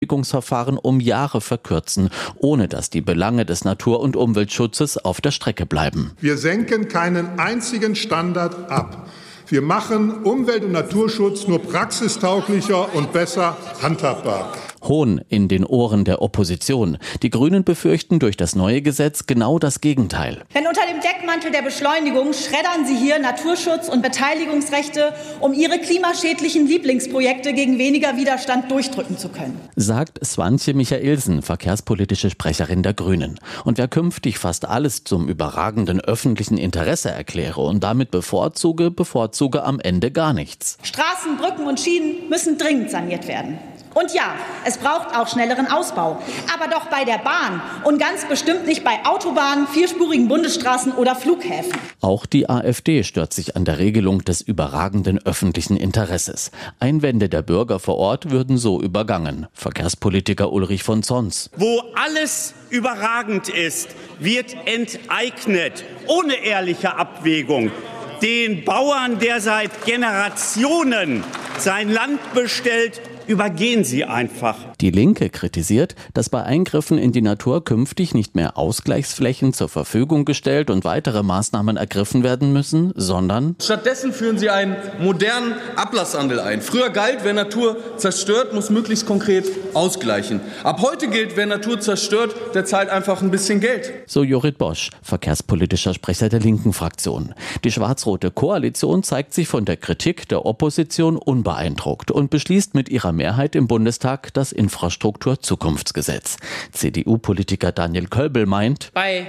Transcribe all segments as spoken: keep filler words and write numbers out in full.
Genehmigungsverfahren um Jahre verkürzen, ohne dass die Belange des Natur- und Umweltschutzes auf der Strecke bleiben. Wir senken keinen einzigen Standard ab. Wir machen Umwelt- und Naturschutz nur praxistauglicher und besser handhabbar. Hohn in den Ohren der Opposition. Die Grünen befürchten durch das neue Gesetz genau das Gegenteil. Denn unter dem Deckmantel der Beschleunigung schreddern Sie hier Naturschutz und Beteiligungsrechte, um Ihre klimaschädlichen Lieblingsprojekte gegen weniger Widerstand durchdrücken zu können. Sagt Swantje Michaelsen, verkehrspolitische Sprecherin der Grünen. Und wer künftig fast alles zum überragenden öffentlichen Interesse erkläre und damit bevorzuge, bevorzuge am Ende gar nichts. Straßen, Brücken und Schienen müssen dringend saniert werden. Und ja, es braucht auch schnelleren Ausbau. Aber doch bei der Bahn und ganz bestimmt nicht bei Autobahnen, vierspurigen Bundesstraßen oder Flughäfen. Auch die AfD stört sich an der Regelung des überragenden öffentlichen Interesses. Einwände der Bürger vor Ort würden so übergangen. Verkehrspolitiker Ulrich von Zons. Wo alles überragend ist, wird enteignet, ohne ehrliche Abwägung. Den Bauern, der seit Generationen sein Land bestellt, übergehen Sie einfach. Die Linke kritisiert, dass bei Eingriffen in die Natur künftig nicht mehr Ausgleichsflächen zur Verfügung gestellt und weitere Maßnahmen ergriffen werden müssen, sondern stattdessen führen sie einen modernen Ablasshandel ein. Früher galt, wer Natur zerstört, muss möglichst konkret ausgleichen. Ab heute gilt, wer Natur zerstört, der zahlt einfach ein bisschen Geld. So Jorrit Bosch, verkehrspolitischer Sprecher der linken Fraktion. Die schwarz-rote Koalition zeigt sich von der Kritik der Opposition unbeeindruckt und beschließt mit ihrer Mehrheit im Bundestag das Infrastrukturzukunftsgesetz. C D U-Politiker Daniel Kölbel meint, bei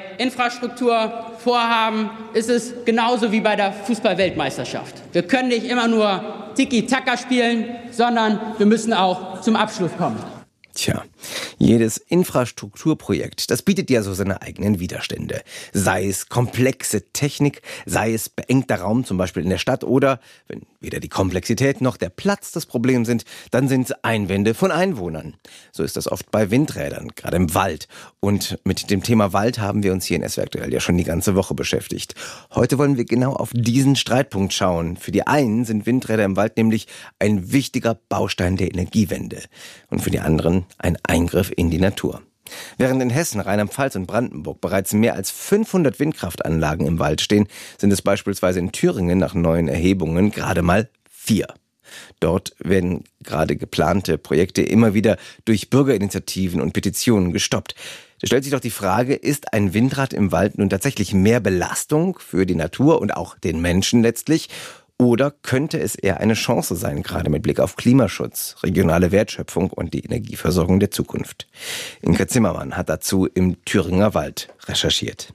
Infrastrukturvorhaben ist es genauso wie bei der Fußball-Weltmeisterschaft. Wir können nicht immer nur Tiki-Taka spielen, sondern wir müssen auch zum Abschluss kommen. Tja, jedes Infrastrukturprojekt, das bietet ja so seine eigenen Widerstände. Sei es komplexe Technik, sei es beengter Raum, zum Beispiel in der Stadt, oder, wenn weder die Komplexität noch der Platz das Problem sind, dann sind es Einwände von Einwohnern. So ist das oft bei Windrädern, gerade im Wald. Und mit dem Thema Wald haben wir uns hier in S W R aktuell ja schon die ganze Woche beschäftigt. Heute wollen wir genau auf diesen Streitpunkt schauen. Für die einen sind Windräder im Wald nämlich ein wichtiger Baustein der Energiewende. Und für die anderen ein Eingriff in die Natur. Während in Hessen, Rheinland-Pfalz und Brandenburg bereits mehr als fünfhundert Windkraftanlagen im Wald stehen, sind es beispielsweise in Thüringen nach neuen Erhebungen gerade mal vier. Dort werden gerade geplante Projekte immer wieder durch Bürgerinitiativen und Petitionen gestoppt. Da stellt sich doch die Frage, ist ein Windrad im Wald nun tatsächlich mehr Belastung für die Natur und auch den Menschen letztlich? Oder könnte es eher eine Chance sein, gerade mit Blick auf Klimaschutz, regionale Wertschöpfung und die Energieversorgung der Zukunft? Inka Zimmermann hat dazu im Thüringer Wald recherchiert.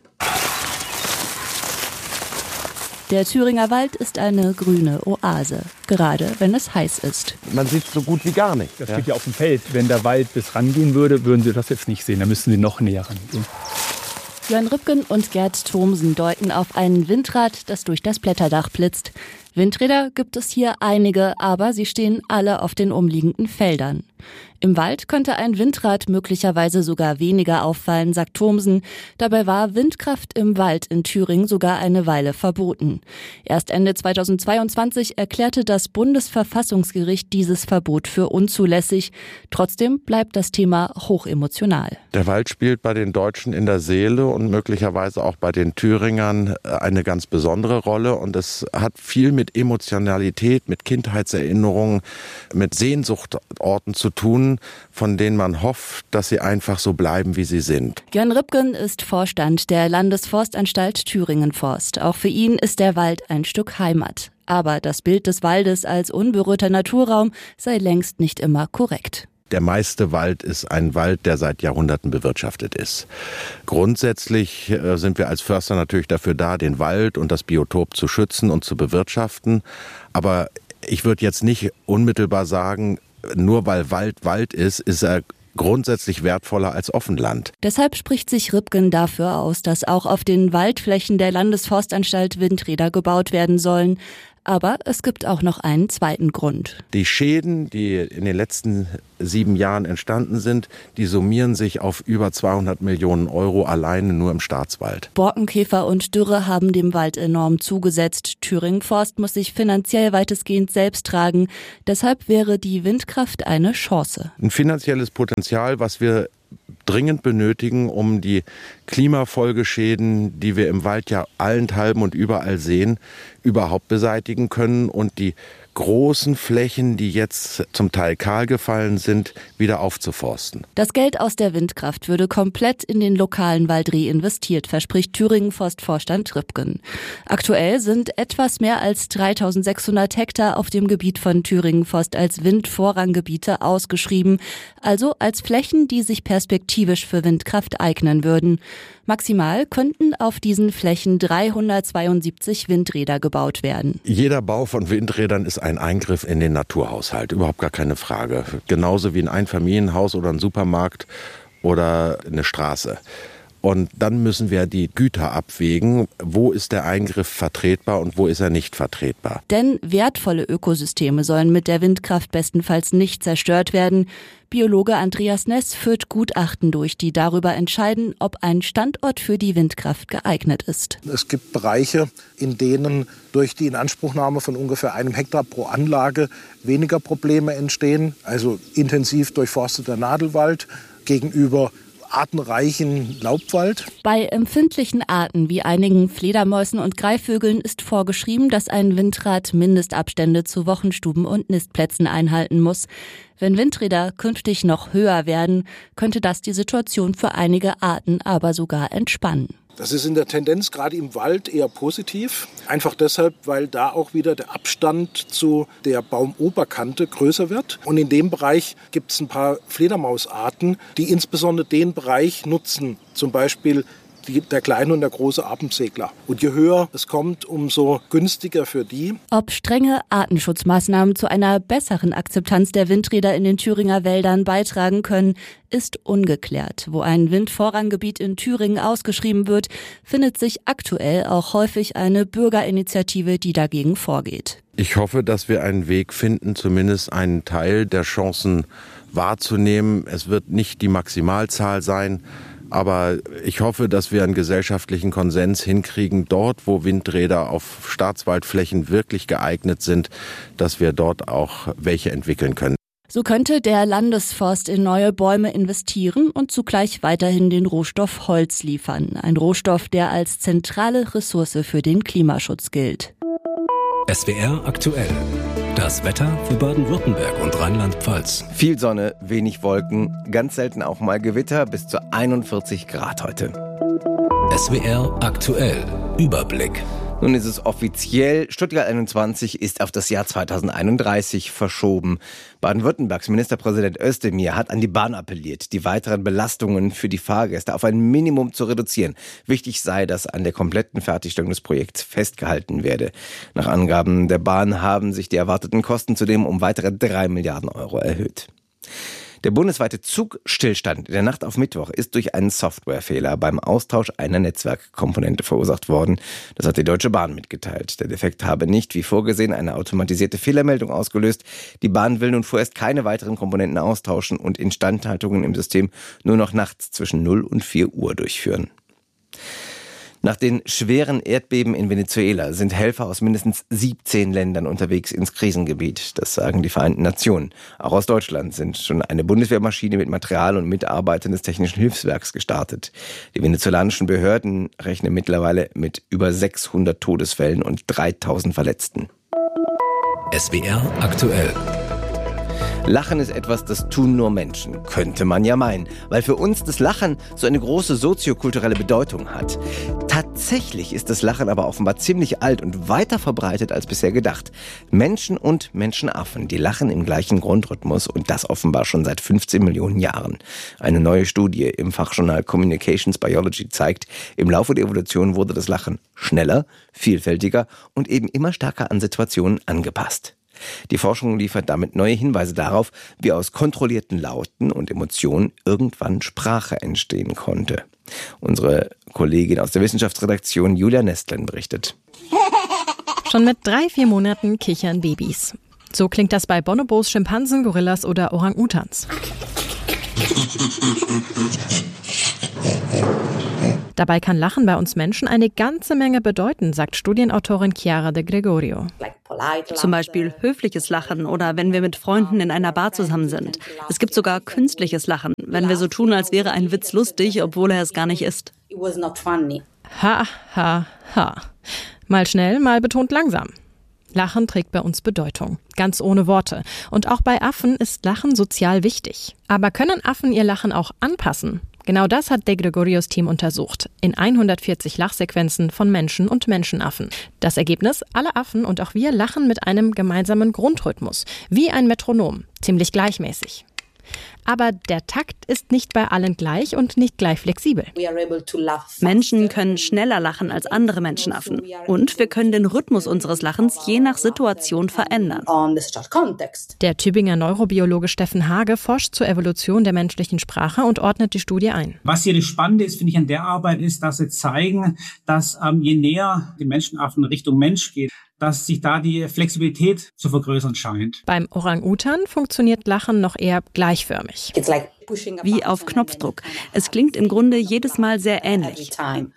Der Thüringer Wald ist eine grüne Oase, gerade wenn es heiß ist. Man sieht so gut wie gar nicht. Das steht ja auf dem Feld. Wenn der Wald bis rangehen würde, würden Sie das jetzt nicht sehen. Da müssten Sie noch näher rangehen. Jörn Rübken und Gerd Thomsen deuten auf ein Windrad, das durch das Blätterdach blitzt. Windräder gibt es hier einige, aber sie stehen alle auf den umliegenden Feldern. Im Wald könnte ein Windrad möglicherweise sogar weniger auffallen, sagt Thomsen. Dabei war Windkraft im Wald in Thüringen sogar eine Weile verboten. Erst Ende zweitausendzweiundzwanzig erklärte das Bundesverfassungsgericht dieses Verbot für unzulässig. Trotzdem bleibt das Thema hochemotional. Der Wald spielt bei den Deutschen in der Seele und möglicherweise auch bei den Thüringern eine ganz besondere Rolle. Und es hat viel mit Emotionalität, mit Kindheitserinnerungen, mit Sehnsuchtorten zu tun, von denen man hofft, dass sie einfach so bleiben, wie sie sind. Jörn Rübken ist Vorstand der Landesforstanstalt Thüringen Forst. Auch für ihn ist der Wald ein Stück Heimat. Aber das Bild des Waldes als unberührter Naturraum sei längst nicht immer korrekt. Der meiste Wald ist ein Wald, der seit Jahrhunderten bewirtschaftet ist. Grundsätzlich sind wir als Förster natürlich dafür da, den Wald und das Biotop zu schützen und zu bewirtschaften. Aber ich würde jetzt nicht unmittelbar sagen, nur weil Wald Wald ist, ist er grundsätzlich wertvoller als Offenland. Deshalb spricht sich Rübken dafür aus, dass auch auf den Waldflächen der Landesforstanstalt Windräder gebaut werden sollen. Aber es gibt auch noch einen zweiten Grund. Die Schäden, die in den letzten sieben Jahren entstanden sind, die summieren sich auf über zweihundert Millionen Euro alleine nur im Staatswald. Borkenkäfer und Dürre haben dem Wald enorm zugesetzt. Thüringen Forst muss sich finanziell weitestgehend selbst tragen. Deshalb wäre die Windkraft eine Chance. Ein finanzielles Potenzial, was wir dringend benötigen, um die Klimafolgeschäden, die wir im Wald ja allenthalben und überall sehen, überhaupt beseitigen können und die großen Flächen, die jetzt zum Teil kahl gefallen sind, wieder aufzuforsten. Das Geld aus der Windkraft würde komplett in den lokalen Wald reinvestiert, verspricht Thüringen Forstvorstand Rübgen. Aktuell sind etwas mehr als dreitausendsechshundert Hektar auf dem Gebiet von Thüringen Forst als Windvorranggebiete ausgeschrieben, also als Flächen, die sich perspektivisch für Windkraft eignen würden. Maximal könnten auf diesen Flächen dreihundertzweiundsiebzig Windräder gebaut werden. Jeder Bau von Windrädern ist ein Eingriff in den Naturhaushalt, überhaupt gar keine Frage. Genauso wie ein Einfamilienhaus oder ein Supermarkt oder eine Straße. Und dann müssen wir die Güter abwägen, wo ist der Eingriff vertretbar und wo ist er nicht vertretbar. Denn wertvolle Ökosysteme sollen mit der Windkraft bestenfalls nicht zerstört werden. Biologe Andreas Ness führt Gutachten durch, die darüber entscheiden, ob ein Standort für die Windkraft geeignet ist. Es gibt Bereiche, in denen durch die Inanspruchnahme von ungefähr einem Hektar pro Anlage weniger Probleme entstehen, also intensiv durchforsteter Nadelwald gegenüber artenreichen Laubwald. Bei empfindlichen Arten wie einigen Fledermäusen und Greifvögeln ist vorgeschrieben, dass ein Windrad Mindestabstände zu Wochenstuben und Nistplätzen einhalten muss. Wenn Windräder künftig noch höher werden, könnte das die Situation für einige Arten aber sogar entspannen. Das ist in der Tendenz gerade im Wald eher positiv. Einfach deshalb, weil da auch wieder der Abstand zu der Baumoberkante größer wird. Und in dem Bereich gibt es ein paar Fledermausarten, die insbesondere den Bereich nutzen. Zum Beispiel die, der kleine und der große Abendsegler. Und je höher es kommt, umso günstiger für die. Ob strenge Artenschutzmaßnahmen zu einer besseren Akzeptanz der Windräder in den Thüringer Wäldern beitragen können, ist ungeklärt. Wo ein Windvorranggebiet in Thüringen ausgeschrieben wird, findet sich aktuell auch häufig eine Bürgerinitiative, die dagegen vorgeht. Ich hoffe, dass wir einen Weg finden, zumindest einen Teil der Chancen wahrzunehmen. Es wird nicht die Maximalzahl sein, aber ich hoffe, dass wir einen gesellschaftlichen Konsens hinkriegen, dort, wo Windräder auf Staatswaldflächen wirklich geeignet sind, dass wir dort auch welche entwickeln können. So könnte der Landesforst in neue Bäume investieren und zugleich weiterhin den Rohstoff Holz liefern. Ein Rohstoff, der als zentrale Ressource für den Klimaschutz gilt. S W R aktuell. Das Wetter für Baden-Württemberg und Rheinland-Pfalz. Viel Sonne, wenig Wolken, ganz selten auch mal Gewitter, bis zu einundvierzig Grad heute. S W R aktuell. Überblick. Nun ist es offiziell, Stuttgart einundzwanzig ist auf das Jahr zweitausendeinunddreißig verschoben. Baden-Württembergs Ministerpräsident Özdemir hat an die Bahn appelliert, die weiteren Belastungen für die Fahrgäste auf ein Minimum zu reduzieren. Wichtig sei, dass an der kompletten Fertigstellung des Projekts festgehalten werde. Nach Angaben der Bahn haben sich die erwarteten Kosten zudem um weitere drei Milliarden Euro erhöht. Der bundesweite Zugstillstand in der Nacht auf Mittwoch ist durch einen Softwarefehler beim Austausch einer Netzwerkkomponente verursacht worden. Das hat die Deutsche Bahn mitgeteilt. Der Defekt habe nicht, wie vorgesehen, eine automatisierte Fehlermeldung ausgelöst. Die Bahn will nun vorerst keine weiteren Komponenten austauschen und Instandhaltungen im System nur noch nachts zwischen null und vier Uhr durchführen. Nach den schweren Erdbeben in Venezuela sind Helfer aus mindestens siebzehn Ländern unterwegs ins Krisengebiet. Das sagen die Vereinten Nationen. Auch aus Deutschland sind schon eine Bundeswehrmaschine mit Material und Mitarbeitern des Technischen Hilfswerks gestartet. Die venezolanischen Behörden rechnen mittlerweile mit über sechshundert Todesfällen und dreitausend Verletzten. S W R aktuell. Lachen ist etwas, das tun nur Menschen, könnte man ja meinen, weil für uns das Lachen so eine große soziokulturelle Bedeutung hat. Tatsächlich ist das Lachen aber offenbar ziemlich alt und weiter verbreitet als bisher gedacht. Menschen und Menschenaffen, die lachen im gleichen Grundrhythmus und das offenbar schon seit fünfzehn Millionen Jahren. Eine neue Studie im Fachjournal Communications Biology zeigt, im Laufe der Evolution wurde das Lachen schneller, vielfältiger und eben immer stärker an Situationen angepasst. Die Forschung liefert damit neue Hinweise darauf, wie aus kontrollierten Lauten und Emotionen irgendwann Sprache entstehen konnte. Unsere Kollegin aus der Wissenschaftsredaktion Julia Nestlen berichtet. Schon mit drei, vier Monaten kichern Babys. So klingt das bei Bonobos, Schimpansen, Gorillas oder Orang-Utans. Dabei kann Lachen bei uns Menschen eine ganze Menge bedeuten, sagt Studienautorin Chiara De Gregorio. Zum Beispiel höfliches Lachen oder wenn wir mit Freunden in einer Bar zusammen sind. Es gibt sogar künstliches Lachen, wenn wir so tun, als wäre ein Witz lustig, obwohl er es gar nicht ist. Ha, ha, ha. Mal schnell, mal betont langsam. Lachen trägt bei uns Bedeutung, ganz ohne Worte. Und auch bei Affen ist Lachen sozial wichtig. Aber können Affen ihr Lachen auch anpassen? Genau das hat De Gregorios Team untersucht, in hundertvierzig Lachsequenzen von Menschen und Menschenaffen. Das Ergebnis: Alle Affen und auch wir lachen mit einem gemeinsamen Grundrhythmus, wie ein Metronom, ziemlich gleichmäßig. Aber der Takt ist nicht bei allen gleich und nicht gleich flexibel. Menschen können schneller lachen als andere Menschenaffen. Und wir können den Rhythmus unseres Lachens je nach Situation verändern. Der Tübinger Neurobiologe Steffen Hage forscht zur Evolution der menschlichen Sprache und ordnet die Studie ein. Was hier das Spannende ist, finde ich, an der Arbeit ist, dass sie zeigen, dass ähm, je näher die Menschenaffen Richtung Mensch geht, dass sich da die Flexibilität zu vergrößern scheint. Beim Orang-Utan funktioniert Lachen noch eher gleichförmig. Wie auf Knopfdruck. Es klingt im Grunde jedes Mal sehr ähnlich.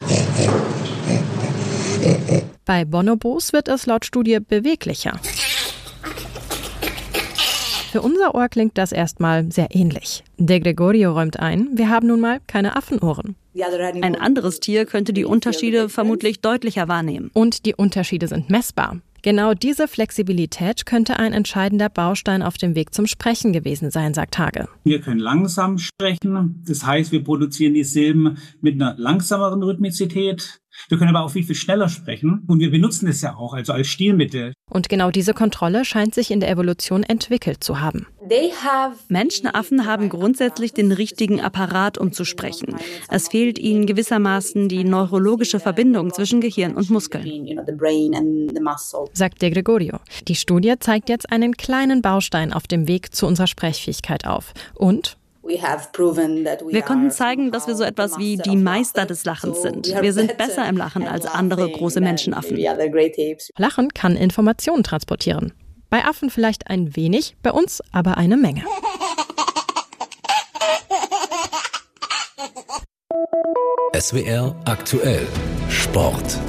Bei Bonobos wird es laut Studie beweglicher. Für unser Ohr klingt das erstmal sehr ähnlich. De Gregorio räumt ein, wir haben nun mal keine Affenohren. Ein anderes Tier könnte die Unterschiede vermutlich deutlicher wahrnehmen. Und die Unterschiede sind messbar. Genau diese Flexibilität könnte ein entscheidender Baustein auf dem Weg zum Sprechen gewesen sein, sagt Hage. Wir können langsam sprechen, das heißt, wir produzieren die Silben mit einer langsameren Rhythmizität. Wir können aber auch viel, viel schneller sprechen und wir benutzen es ja auch, also als Stilmittel. Und genau diese Kontrolle scheint sich in der Evolution entwickelt zu haben. Menschenaffen haben grundsätzlich den richtigen Apparat, um zu sprechen. Es fehlt ihnen gewissermaßen die neurologische Verbindung zwischen Gehirn und Muskeln. Sagt De Gregorio. Die Studie zeigt jetzt einen kleinen Baustein auf dem Weg zu unserer Sprechfähigkeit auf. Und wir konnten zeigen, dass wir so etwas wie die Meister des Lachens sind. Wir sind besser im Lachen als andere große Menschenaffen. Lachen kann Informationen transportieren. Bei Affen vielleicht ein wenig, bei uns aber eine Menge. S W R aktuell Sport.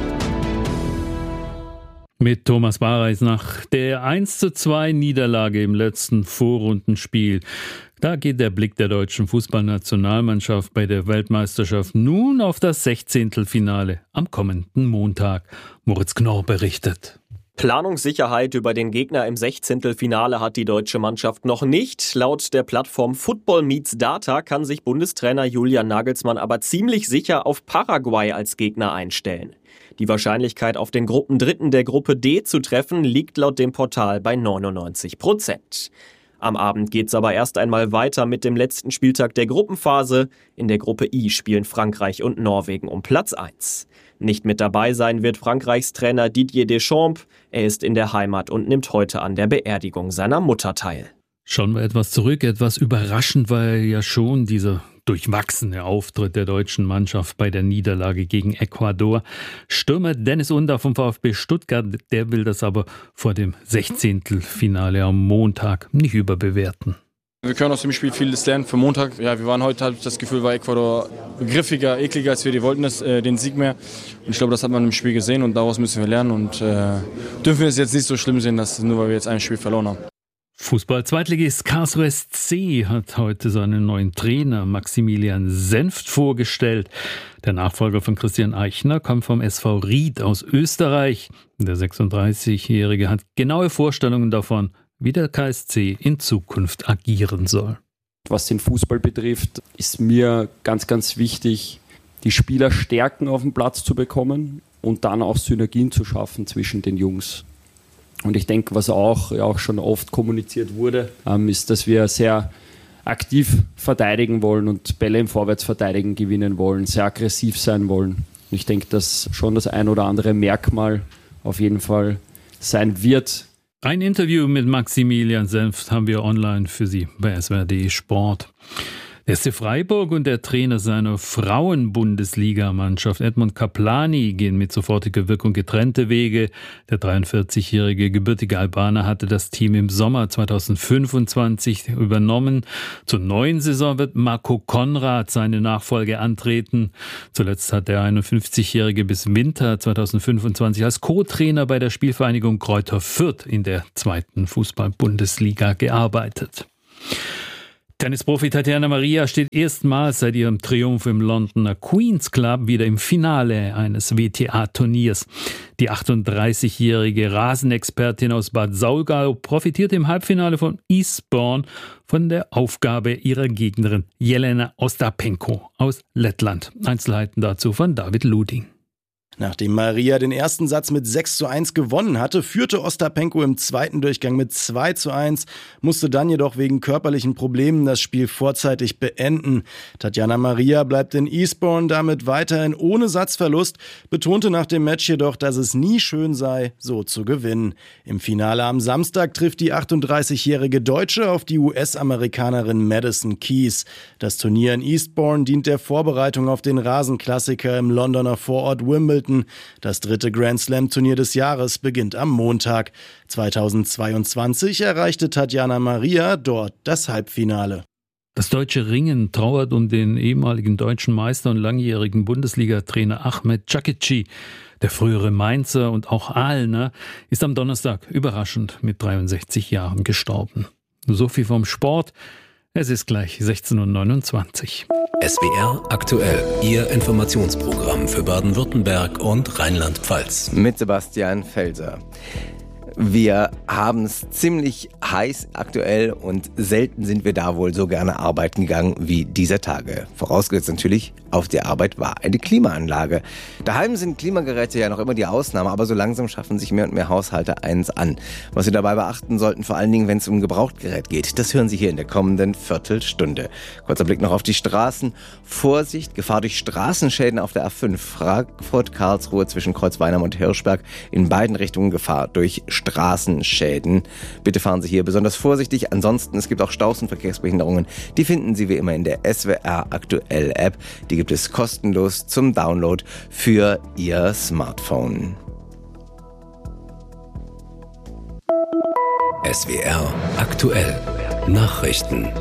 Mit Thomas Bareis nach der eins zu zwei Niederlage im letzten Vorrundenspiel. Da geht der Blick der deutschen Fußballnationalmannschaft bei der Weltmeisterschaft nun auf das Sechzehntelfinale am kommenden Montag. Moritz Knorr berichtet. Planungssicherheit über den Gegner im Sechzehntelfinale hat die deutsche Mannschaft noch nicht. Laut der Plattform Football Meets Data kann sich Bundestrainer Julian Nagelsmann aber ziemlich sicher auf Paraguay als Gegner einstellen. Die Wahrscheinlichkeit, auf den Gruppendritten der Gruppe D zu treffen, liegt laut dem Portal bei neunundneunzig Prozent. Am Abend geht's aber erst einmal weiter mit dem letzten Spieltag der Gruppenphase. In der Gruppe I spielen Frankreich und Norwegen um Platz eins. Nicht mit dabei sein wird Frankreichs Trainer Didier Deschamps. Er ist in der Heimat und nimmt heute an der Beerdigung seiner Mutter teil. Schauen wir etwas zurück. Etwas überraschend war ja schon dieser durchwachsene Auftritt der deutschen Mannschaft bei der Niederlage gegen Ecuador. Stürmer Dennis Undaff vom VfB Stuttgart, der will das aber vor dem Sechzehntelfinale am Montag nicht überbewerten. Wir können aus dem Spiel vieles lernen für Montag. Ja, wir waren heute, habe ich das Gefühl, war Ecuador griffiger, ekliger als wir. Die wollten das, äh, den Sieg mehr. Und ich glaube, das hat man im Spiel gesehen und daraus müssen wir lernen. Und äh, dürfen wir es jetzt nicht so schlimm sehen, dass nur weil wir jetzt ein Spiel verloren haben. Fußball-Zweitligist Karlsruhe S C hat heute seinen neuen Trainer Maximilian Senft vorgestellt. Der Nachfolger von Christian Eichner kommt vom S V Ried aus Österreich. Der sechsunddreißigjährige hat genaue Vorstellungen davon, wie der K S C in Zukunft agieren soll. Was den Fußball betrifft, ist mir ganz, ganz wichtig, die Spielerstärken auf den Platz zu bekommen und dann auch Synergien zu schaffen zwischen den Jungs. Und ich denke, was auch, ja, auch schon oft kommuniziert wurde, ähm, ist, dass wir sehr aktiv verteidigen wollen und Bälle im Vorwärtsverteidigen gewinnen wollen, sehr aggressiv sein wollen. Und ich denke, dass schon das ein oder andere Merkmal auf jeden Fall sein wird. Ein Interview mit Maximilian Senft haben wir online für Sie bei S W R punkt D Sport. Der S C Freiburg und der Trainer seiner Frauen-Bundesligamannschaft Edmund Kaplani gehen mit sofortiger Wirkung getrennte Wege. Der dreiundvierzigjährige gebürtige Albaner hatte das Team im Sommer zweitausendfünfundzwanzig übernommen. Zur neuen Saison wird Marco Konrad seine Nachfolge antreten. Zuletzt hat der einundfünfzigjährige bis Winter zweitausendfünfundzwanzig als Co-Trainer bei der Spielvereinigung Greuther Fürth in der zweiten Fußball-Bundesliga gearbeitet. Tennisprofi Tatjana Maria steht erstmals seit ihrem Triumph im Londoner Queen's Club wieder im Finale eines W T A-Turniers. Die achtunddreißigjährige Rasenexpertin aus Bad Saulgau profitiert im Halbfinale von Eastbourne von der Aufgabe ihrer Gegnerin Jelena Ostapenko aus Lettland. Einzelheiten dazu von David Luding. Nachdem Maria den ersten Satz mit sechs zu eins gewonnen hatte, führte Ostapenko im zweiten Durchgang mit zwei zu eins, musste dann jedoch wegen körperlichen Problemen das Spiel vorzeitig beenden. Tatjana Maria bleibt in Eastbourne damit weiterhin ohne Satzverlust, betonte nach dem Match jedoch, dass es nie schön sei, so zu gewinnen. Im Finale am Samstag trifft die achtunddreißigjährige Deutsche auf die U S-Amerikanerin Madison Keys. Das Turnier in Eastbourne dient der Vorbereitung auf den Rasenklassiker im Londoner Vorort Wimbledon. Das dritte Grand-Slam-Turnier des Jahres beginnt am Montag. zweitausendzweiundzwanzig erreichte Tatjana Maria dort das Halbfinale. Das deutsche Ringen trauert um den ehemaligen deutschen Meister und langjährigen Bundesliga-Trainer Ahmed Cakici. Der frühere Mainzer und auch Aalener ist am Donnerstag überraschend mit dreiundsechzig Jahren gestorben. So viel vom Sport. Es ist gleich sechzehn Uhr neunundzwanzig. S W R aktuell, Ihr Informationsprogramm für Baden-Württemberg und Rheinland-Pfalz. Mit Sebastian Felser. Wir haben es ziemlich heiß aktuell und selten sind wir da wohl so gerne arbeiten gegangen wie dieser Tage. Vorausgesetzt natürlich, auf der Arbeit war eine Klimaanlage. Daheim sind Klimageräte ja noch immer die Ausnahme, aber so langsam schaffen sich mehr und mehr Haushalte eins an. Was Sie dabei beachten sollten, vor allen Dingen, wenn es um ein Gebrauchtgerät geht, das hören Sie hier in der kommenden Viertelstunde. Kurzer Blick noch auf die Straßen. Vorsicht, Gefahr durch Straßenschäden auf der A fünf. Frankfurt-Karlsruhe zwischen Kreuzweinheim und Hirschberg. In beiden Richtungen Gefahr durch Straßenschäden. Bitte fahren Sie hier besonders vorsichtig. Ansonsten, es gibt auch Staus und Verkehrsbehinderungen. Die finden Sie wie immer in der S W R Aktuell App. Die gibt es kostenlos zum Download für Ihr Smartphone. S W R Aktuell Nachrichten.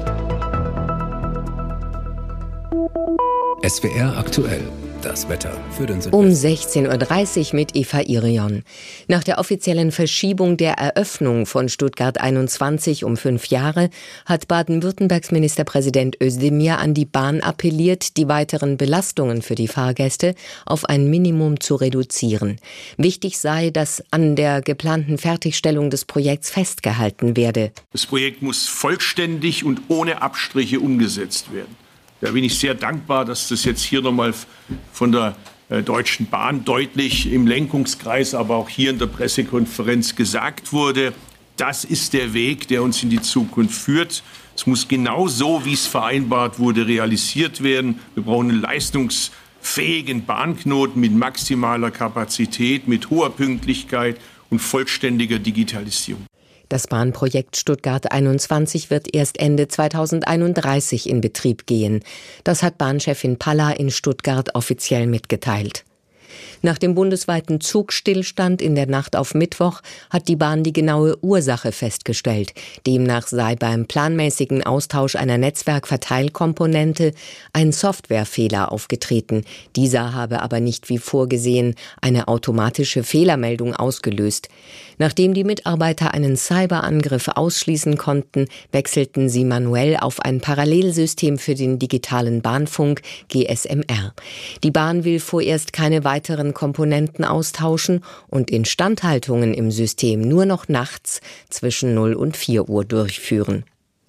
S W R Aktuell. Das Wetter für den Südwesten. Um sechzehn Uhr dreißig mit Eva Irion. Nach der offiziellen Verschiebung der Eröffnung von Stuttgart einundzwanzig um fünf Jahre hat Baden-Württembergs Ministerpräsident Özdemir an die Bahn appelliert, die weiteren Belastungen für die Fahrgäste auf ein Minimum zu reduzieren. Wichtig sei, dass an der geplanten Fertigstellung des Projekts festgehalten werde. Das Projekt muss vollständig und ohne Abstriche umgesetzt werden. Da bin ich sehr dankbar, dass das jetzt hier nochmal von der äh, Deutschen Bahn deutlich im Lenkungskreis, aber auch hier in der Pressekonferenz gesagt wurde. Das ist der Weg, der uns in die Zukunft führt. Es muss genau so, wie es vereinbart wurde, realisiert werden. Wir brauchen einen leistungsfähigen Bahnknoten mit maximaler Kapazität, mit hoher Pünktlichkeit und vollständiger Digitalisierung. Das Bahnprojekt Stuttgart einundzwanzig wird erst Ende zweitausendeinunddreißig in Betrieb gehen. Das hat Bahnchefin Paller in Stuttgart offiziell mitgeteilt. Nach dem bundesweiten Zugstillstand in der Nacht auf Mittwoch hat die Bahn die genaue Ursache festgestellt. Demnach sei beim planmäßigen Austausch einer Netzwerkverteilkomponente ein Softwarefehler aufgetreten. Dieser habe aber nicht wie vorgesehen eine automatische Fehlermeldung ausgelöst. Nachdem die Mitarbeiter einen Cyberangriff ausschließen konnten, wechselten sie manuell auf ein Parallelsystem für den digitalen Bahnfunk G S M R. Die Bahn will vorerst keine weiteren Komponenten austauschen und Instandhaltungen im System nur noch nachts zwischen null und vier Uhr durchführen.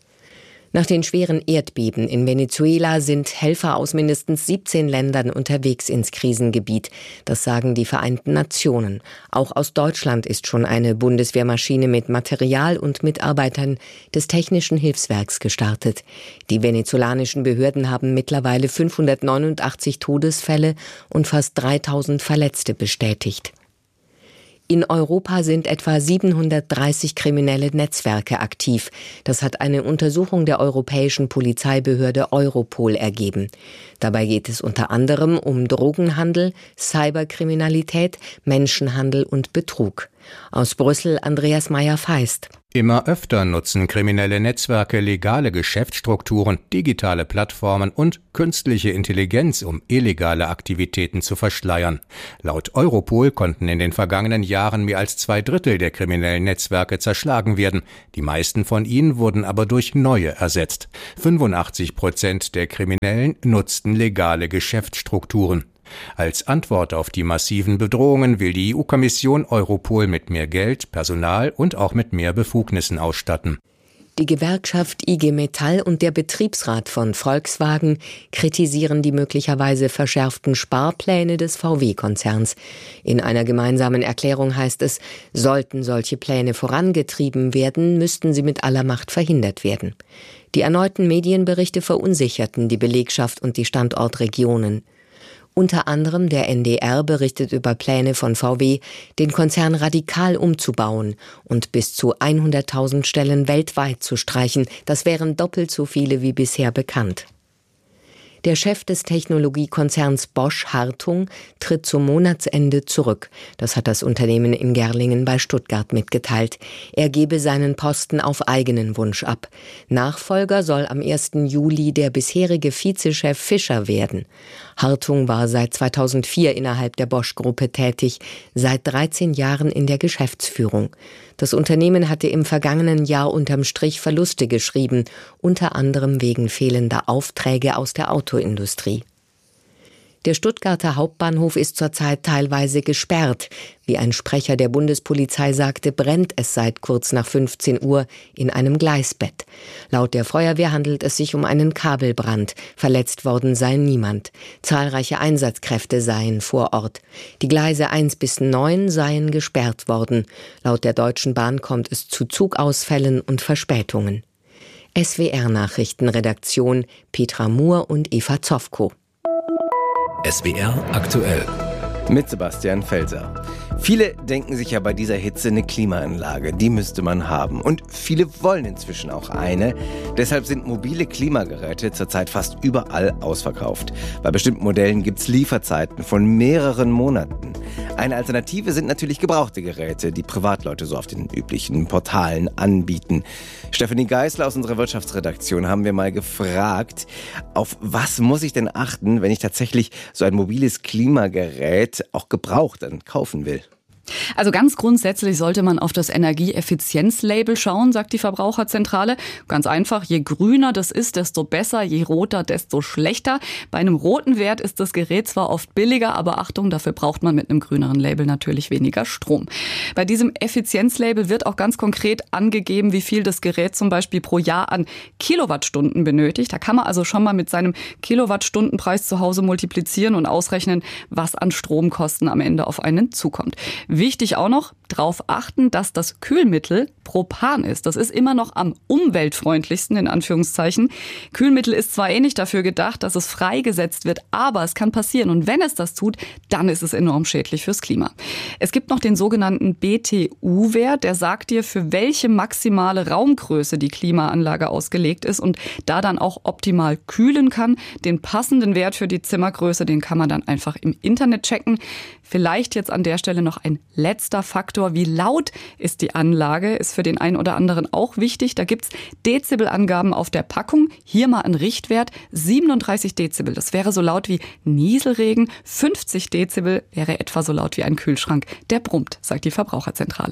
Nach den schweren Erdbeben in Venezuela sind Helfer aus mindestens siebzehn Ländern unterwegs ins Krisengebiet. Das sagen die Vereinten Nationen. Auch aus Deutschland ist schon eine Bundeswehrmaschine mit Material und Mitarbeitern des Technischen Hilfswerks gestartet. Die venezolanischen Behörden haben mittlerweile fünfhundertneunundachtzig Todesfälle und fast dreitausend Verletzte bestätigt. In Europa sind etwa siebenhundertdreißig kriminelle Netzwerke aktiv. Das hat eine Untersuchung der europäischen Polizeibehörde Europol ergeben. Dabei geht es unter anderem um Drogenhandel, Cyberkriminalität, Menschenhandel und Betrug. Aus Brüssel Andreas Meyer-Feist. Immer öfter nutzen kriminelle Netzwerke legale Geschäftsstrukturen, digitale Plattformen und künstliche Intelligenz, um illegale Aktivitäten zu verschleiern. Laut Europol konnten in den vergangenen Jahren mehr als zwei Drittel der kriminellen Netzwerke zerschlagen werden. Die meisten von ihnen wurden aber durch neue ersetzt. fünfundachtzig Prozent der Kriminellen nutzten legale Geschäftsstrukturen. Als Antwort auf die massiven Bedrohungen will die E U-Kommission Europol mit mehr Geld, Personal und auch mit mehr Befugnissen ausstatten. Die Gewerkschaft I G Metall und der Betriebsrat von Volkswagen kritisieren die möglicherweise verschärften Sparpläne des V W-Konzerns. In einer gemeinsamen Erklärung heißt es, sollten solche Pläne vorangetrieben werden, müssten sie mit aller Macht verhindert werden. Die erneuten Medienberichte verunsicherten die Belegschaft und die Standortregionen. Unter anderem der N D R berichtet über Pläne von V W, den Konzern radikal umzubauen und bis zu hunderttausend Stellen weltweit zu streichen. Das wären doppelt so viele wie bisher bekannt. Der Chef des Technologiekonzerns Bosch Hartung tritt zum Monatsende zurück. Das hat das Unternehmen in Gerlingen bei Stuttgart mitgeteilt. Er gebe seinen Posten auf eigenen Wunsch ab. Nachfolger soll am ersten Juli der bisherige Vizechef Fischer werden. Hartung war seit zweitausendvier innerhalb der Bosch-Gruppe tätig, seit dreizehn Jahren in der Geschäftsführung. Das Unternehmen hatte im vergangenen Jahr unterm Strich Verluste geschrieben, unter anderem wegen fehlender Aufträge aus der Autoindustrie. Der Stuttgarter Hauptbahnhof ist zurzeit teilweise gesperrt. Wie ein Sprecher der Bundespolizei sagte, brennt es seit kurz nach fünfzehn Uhr in einem Gleisbett. Laut der Feuerwehr handelt es sich um einen Kabelbrand. Verletzt worden sei niemand. Zahlreiche Einsatzkräfte seien vor Ort. Die Gleise eins bis neun seien gesperrt worden. Laut der Deutschen Bahn kommt es zu Zugausfällen und Verspätungen. S W R-Nachrichtenredaktion Petra Muhr und Eva Zofko. S W R aktuell. Mit Sebastian Felser. Viele denken sich ja bei dieser Hitze eine Klimaanlage, die müsste man haben. Und viele wollen inzwischen auch eine. Deshalb sind mobile Klimageräte zurzeit fast überall ausverkauft. Bei bestimmten Modellen gibt es Lieferzeiten von mehreren Monaten. Eine Alternative sind natürlich gebrauchte Geräte, die Privatleute so auf den üblichen Portalen anbieten. Stefanie Geisler aus unserer Wirtschaftsredaktion haben wir mal gefragt, auf was muss ich denn achten, wenn ich tatsächlich so ein mobiles Klimagerät auch gebraucht dann kaufen will? Also ganz grundsätzlich sollte man auf das Energieeffizienzlabel schauen, sagt die Verbraucherzentrale. Ganz einfach, je grüner das ist, desto besser, je roter, desto schlechter. Bei einem roten Wert ist das Gerät zwar oft billiger, aber Achtung, dafür braucht man mit einem grüneren Label natürlich weniger Strom. Bei diesem Effizienzlabel wird auch ganz konkret angegeben, wie viel das Gerät zum Beispiel pro Jahr an Kilowattstunden benötigt. Da kann man also schon mal mit seinem Kilowattstundenpreis zu Hause multiplizieren und ausrechnen, was an Stromkosten am Ende auf einen zukommt. Wichtig auch noch, darauf achten, dass das Kühlmittel Propan ist. Das ist immer noch am umweltfreundlichsten, in Anführungszeichen. Kühlmittel ist zwar eh nicht dafür gedacht, dass es freigesetzt wird, aber es kann passieren. Und wenn es das tut, dann ist es enorm schädlich fürs Klima. Es gibt noch den sogenannten B T U-Wert, der sagt dir, für welche maximale Raumgröße die Klimaanlage ausgelegt ist und da dann auch optimal kühlen kann. Den passenden Wert für die Zimmergröße, den kann man dann einfach im Internet checken. Vielleicht jetzt an der Stelle noch ein letzter Faktor. Wie laut ist die Anlage? Ist für den einen oder anderen auch wichtig. Da gibt's Dezibelangaben auf der Packung. Hier mal ein Richtwert. siebenunddreißig Dezibel. Das wäre so laut wie Nieselregen. fünfzig Dezibel wäre etwa so laut wie ein Kühlschrank. Der brummt, sagt die Verbraucherzentrale.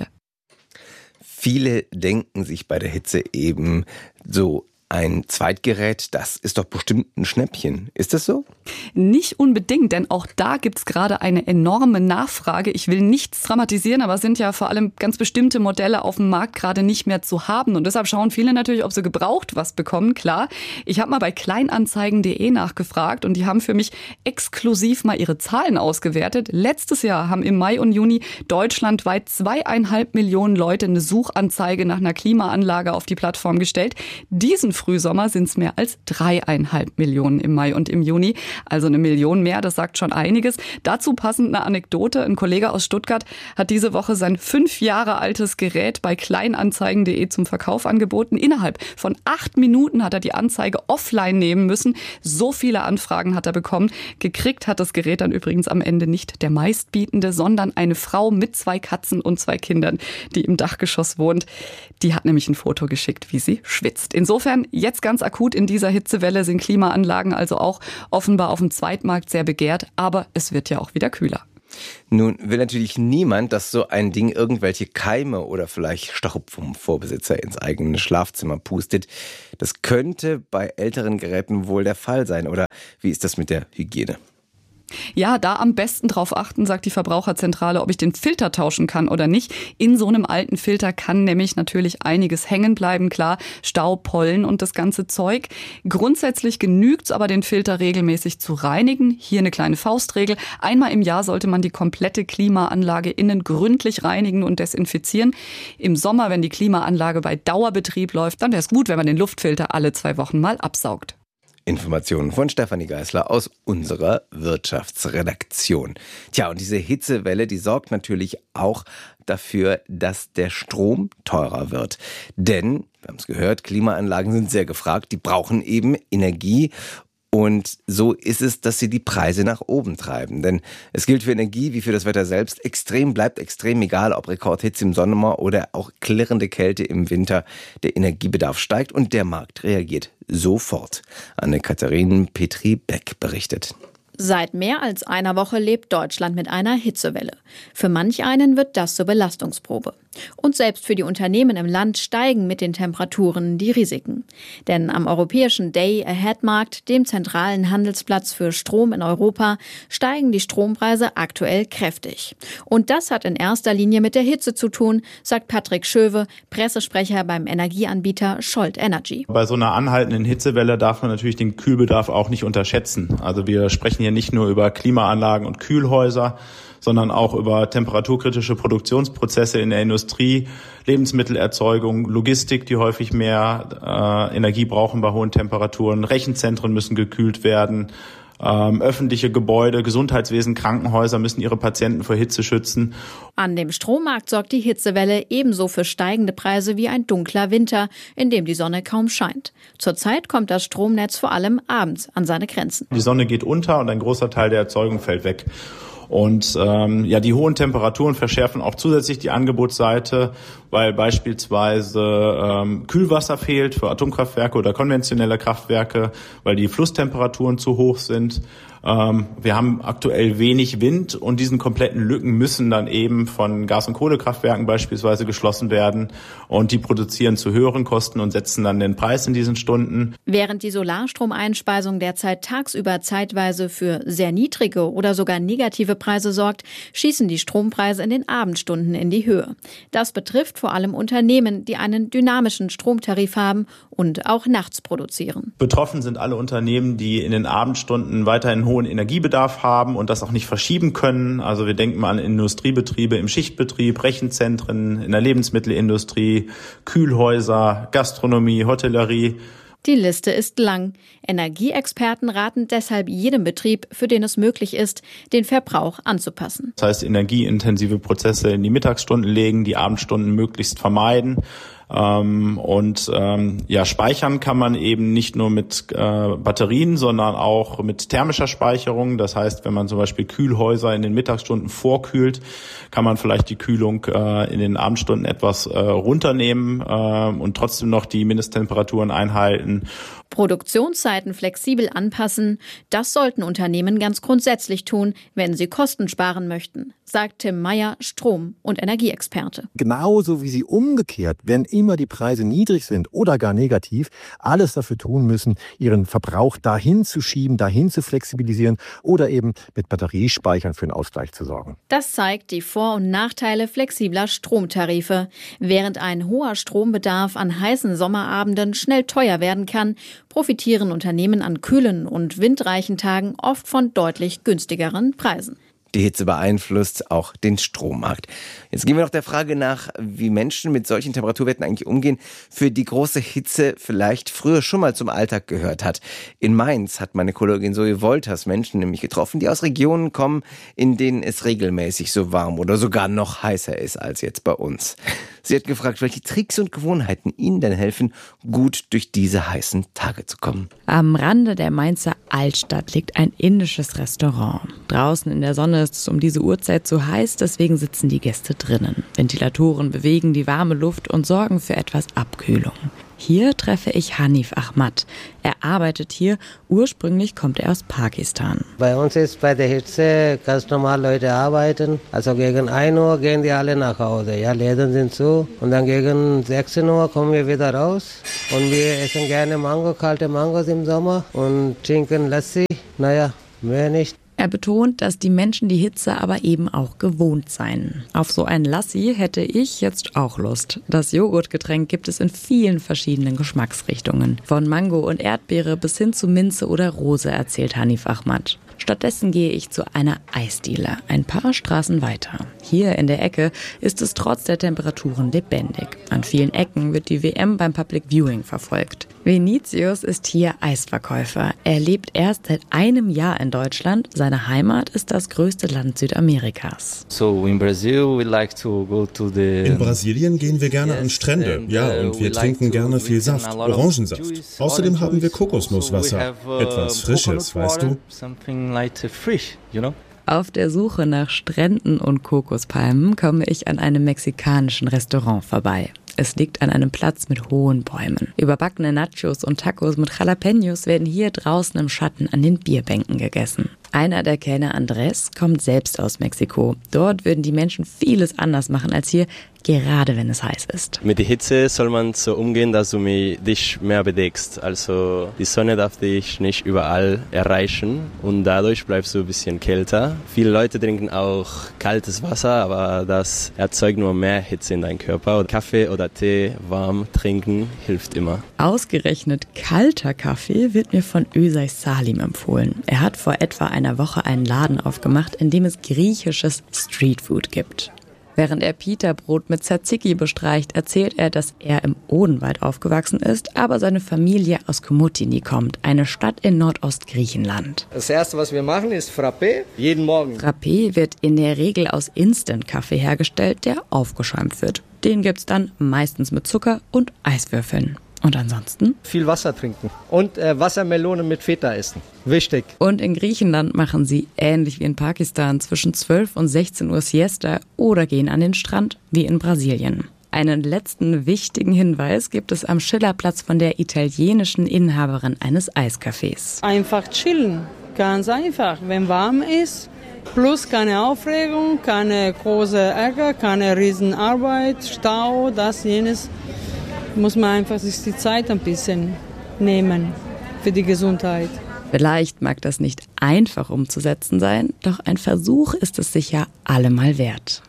Viele denken sich bei der Hitze eben so, ein Zweitgerät, das ist doch bestimmt ein Schnäppchen. Ist das so? Nicht unbedingt, denn auch da gibt's gerade eine enorme Nachfrage. Ich will nichts dramatisieren, aber es sind ja vor allem ganz bestimmte Modelle auf dem Markt gerade nicht mehr zu haben. Und deshalb schauen viele natürlich, ob sie gebraucht was bekommen. Klar, ich habe mal bei kleinanzeigen punkt de nachgefragt und die haben für mich exklusiv mal ihre Zahlen ausgewertet. Letztes Jahr haben im Mai und Juni deutschlandweit zweieinhalb Millionen Leute eine Suchanzeige nach einer Klimaanlage auf die Plattform gestellt. Diesen Frühsommer sind es mehr als dreieinhalb Millionen im Mai und im Juni. Also eine Million mehr, das sagt schon einiges. Dazu passend eine Anekdote. Ein Kollege aus Stuttgart hat diese Woche sein fünf Jahre altes Gerät bei kleinanzeigen punkt de zum Verkauf angeboten. Innerhalb von acht Minuten hat er die Anzeige offline nehmen müssen. So viele Anfragen hat er bekommen. Gekriegt hat das Gerät dann übrigens am Ende nicht der Meistbietende, sondern eine Frau mit zwei Katzen und zwei Kindern, die im Dachgeschoss wohnt. Die hat nämlich ein Foto geschickt, wie sie schwitzt. Insofern, jetzt ganz akut in dieser Hitzewelle sind Klimaanlagen also auch offenbar auf dem Zweitmarkt sehr begehrt, aber es wird ja auch wieder kühler. Nun will natürlich niemand, dass so ein Ding irgendwelche Keime oder vielleicht Staub vom Vorbesitzer ins eigene Schlafzimmer pustet. Das könnte bei älteren Geräten wohl der Fall sein. Oder wie ist das mit der Hygiene? Ja, da am besten drauf achten, sagt die Verbraucherzentrale, ob ich den Filter tauschen kann oder nicht. In so einem alten Filter kann nämlich natürlich einiges hängen bleiben, klar, Staub, Pollen und das ganze Zeug. Grundsätzlich genügt's aber, den Filter regelmäßig zu reinigen. Hier eine kleine Faustregel. Einmal im Jahr sollte man die komplette Klimaanlage innen gründlich reinigen und desinfizieren. Im Sommer, wenn die Klimaanlage bei Dauerbetrieb läuft, dann wäre es gut, wenn man den Luftfilter alle zwei Wochen mal absaugt. Informationen von Stefanie Geisler aus unserer Wirtschaftsredaktion. Tja, und diese Hitzewelle, die sorgt natürlich auch dafür, dass der Strom teurer wird. Denn, wir haben es gehört, Klimaanlagen sind sehr gefragt, die brauchen eben Energie. Und so ist es, dass sie die Preise nach oben treiben. Denn es gilt für Energie wie für das Wetter selbst. Extrem bleibt extrem, egal ob Rekordhitze im Sommer oder auch klirrende Kälte im Winter. Der Energiebedarf steigt und der Markt reagiert sofort. Anne-Katharine Petri-Beck berichtet. Seit mehr als einer Woche lebt Deutschland mit einer Hitzewelle. Für manch einen wird das zur Belastungsprobe. Und selbst für die Unternehmen im Land steigen mit den Temperaturen die Risiken. Denn am europäischen Day-Ahead-Markt, dem zentralen Handelsplatz für Strom in Europa, steigen die Strompreise aktuell kräftig. Und das hat in erster Linie mit der Hitze zu tun, sagt Patrick Schöwe, Pressesprecher beim Energieanbieter Scholt Energy. Bei so einer anhaltenden Hitzewelle darf man natürlich den Kühlbedarf auch nicht unterschätzen. Also wir sprechen hier nicht nur über Klimaanlagen und Kühlhäuser, sondern auch über temperaturkritische Produktionsprozesse in der Industrie, Lebensmittelerzeugung, Logistik, die häufig mehr äh, Energie brauchen bei hohen Temperaturen, Rechenzentren müssen gekühlt werden, ähm, öffentliche Gebäude, Gesundheitswesen, Krankenhäuser müssen ihre Patienten vor Hitze schützen. An dem Strommarkt sorgt die Hitzewelle ebenso für steigende Preise wie ein dunkler Winter, in dem die Sonne kaum scheint. Zurzeit kommt das Stromnetz vor allem abends an seine Grenzen. Die Sonne geht unter und ein großer Teil der Erzeugung fällt weg. Und ähm, ja, die hohen Temperaturen verschärfen auch zusätzlich die Angebotsseite, weil beispielsweise ähm, Kühlwasser fehlt für Atomkraftwerke oder konventionelle Kraftwerke, weil die Flusstemperaturen zu hoch sind. Ähm, wir haben aktuell wenig Wind und diesen kompletten Lücken müssen dann eben von Gas- und Kohlekraftwerken beispielsweise geschlossen werden. Und die produzieren zu höheren Kosten und setzen dann den Preis in diesen Stunden. Während die Solarstromeinspeisung derzeit tagsüber zeitweise für sehr niedrige oder sogar negative Preise sorgt, schießen die Strompreise in den Abendstunden in die Höhe. Das betrifft vor allem Unternehmen, die einen dynamischen Stromtarif haben und auch nachts produzieren. Betroffen sind alle Unternehmen, die in den Abendstunden weiterhin hohen Energiebedarf haben und das auch nicht verschieben können. Also wir denken mal an Industriebetriebe im Schichtbetrieb, Rechenzentren, in der Lebensmittelindustrie, Kühlhäuser, Gastronomie, Hotellerie. Die Liste ist lang. Energieexperten raten deshalb jedem Betrieb, für den es möglich ist, den Verbrauch anzupassen. Das heißt, energieintensive Prozesse in die Mittagsstunden legen, die Abendstunden möglichst vermeiden. Ähm, und ähm, ja, speichern kann man eben nicht nur mit äh, Batterien, sondern auch mit thermischer Speicherung. Das heißt, wenn man zum Beispiel Kühlhäuser in den Mittagsstunden vorkühlt, kann man vielleicht die Kühlung äh, in den Abendstunden etwas äh, runternehmen äh, und trotzdem noch die Mindesttemperaturen einhalten. Produktionszeiten flexibel anpassen, das sollten Unternehmen ganz grundsätzlich tun, wenn sie Kosten sparen möchten, sagt Tim Meyer, Strom- und Energieexperte. Genauso wie sie umgekehrt, wenn immer die Preise niedrig sind oder gar negativ, alles dafür tun müssen, ihren Verbrauch dahin zu schieben, dahin zu flexibilisieren oder eben mit Batteriespeichern für einen Ausgleich zu sorgen. Das zeigt die Vor- und Nachteile flexibler Stromtarife. Während ein hoher Strombedarf an heißen Sommerabenden schnell teuer werden kann, profitieren Unternehmen an kühlen und windreichen Tagen oft von deutlich günstigeren Preisen. Die Hitze beeinflusst auch den Strommarkt. Jetzt gehen wir noch der Frage nach, wie Menschen mit solchen Temperaturwerten eigentlich umgehen, für die große Hitze vielleicht früher schon mal zum Alltag gehört hat. In Mainz hat meine Kollegin Zoe Wolters Menschen nämlich getroffen, die aus Regionen kommen, in denen es regelmäßig so warm oder sogar noch heißer ist als jetzt bei uns. Sie hat gefragt, welche Tricks und Gewohnheiten ihnen denn helfen, gut durch diese heißen Tage zu kommen. Am Rande der Mainzer Altstadt liegt ein indisches Restaurant. Draußen in der Sonne ist es um diese Uhrzeit zu heiß, deswegen sitzen die Gäste drinnen. Ventilatoren bewegen die warme Luft und sorgen für etwas Abkühlung. Hier treffe ich Hanif Ahmad. Er arbeitet hier. Ursprünglich kommt er aus Pakistan. Bei uns ist bei der Hitze ganz normal Leute arbeiten. Also gegen ein Uhr gehen die alle nach Hause. Ja, Läden sind zu. Und dann gegen sechzehn Uhr kommen wir wieder raus. Und wir essen gerne Mango, kalte Mangos im Sommer. Und trinken Lassi. Naja, mehr nicht. Er betont, dass die Menschen die Hitze aber eben auch gewohnt seien. Auf so ein Lassi hätte ich jetzt auch Lust. Das Joghurtgetränk gibt es in vielen verschiedenen Geschmacksrichtungen. Von Mango und Erdbeere bis hin zu Minze oder Rose, erzählt Hanif Ahmad. Stattdessen gehe ich zu einer Eisdiele, ein paar Straßen weiter. Hier in der Ecke ist es trotz der Temperaturen lebendig. An vielen Ecken wird die W M beim Public Viewing verfolgt. Vinicius ist hier Eisverkäufer. Er lebt erst seit einem Jahr in Deutschland. Seine Heimat ist das größte Land Südamerikas. So in Brazil we like to go to the In Brasilien gehen wir gerne an Strände. Ja, und wir trinken gerne viel Saft, Orangensaft. Außerdem haben wir Kokosnusswasser. Etwas Frisches, weißt du? Auf der Suche nach Stränden und Kokospalmen komme ich an einem mexikanischen Restaurant vorbei. Es liegt an einem Platz mit hohen Bäumen. Überbackene Nachos und Tacos mit Jalapenos werden hier draußen im Schatten an den Bierbänken gegessen. Einer der Kellner, Andrés, kommt selbst aus Mexiko. Dort würden die Menschen vieles anders machen als hier, gerade wenn es heiß ist. Mit der Hitze soll man so umgehen, dass du dich mehr bedeckst. Also die Sonne darf dich nicht überall erreichen und dadurch bleibst du ein bisschen kälter. Viele Leute trinken auch kaltes Wasser, aber das erzeugt nur mehr Hitze in deinem Körper. Kaffee oder Tee warm trinken hilft immer. Ausgerechnet kalter Kaffee wird mir von Özay Salim empfohlen. Er hat vor etwa einer Woche einen Laden aufgemacht, in dem es griechisches Streetfood gibt. Während er Pita-Brot mit Tzatziki bestreicht, erzählt er, dass er im Odenwald aufgewachsen ist, aber seine Familie aus Komotini kommt, eine Stadt in Nordostgriechenland. Das Erste, was wir machen, ist Frappé, jeden Morgen. Frappé wird in der Regel aus Instant-Kaffee hergestellt, der aufgeschäumt wird. Den gibt's dann meistens mit Zucker und Eiswürfeln. Und ansonsten? Viel Wasser trinken und äh, Wassermelone mit Feta essen. Wichtig. Und in Griechenland machen sie, ähnlich wie in Pakistan, zwischen zwölf und sechzehn Uhr Siesta oder gehen an den Strand, wie in Brasilien. Einen letzten wichtigen Hinweis gibt es am Schillerplatz von der italienischen Inhaberin eines Eiscafés. Einfach chillen, ganz einfach, wenn warm ist. Plus keine Aufregung, keine große Ärger, keine Riesenarbeit, Stau, das, jenes. Muss man einfach sich die Zeit ein bisschen nehmen für die Gesundheit. Vielleicht mag das nicht einfach umzusetzen sein, doch ein Versuch ist es sicher allemal wert.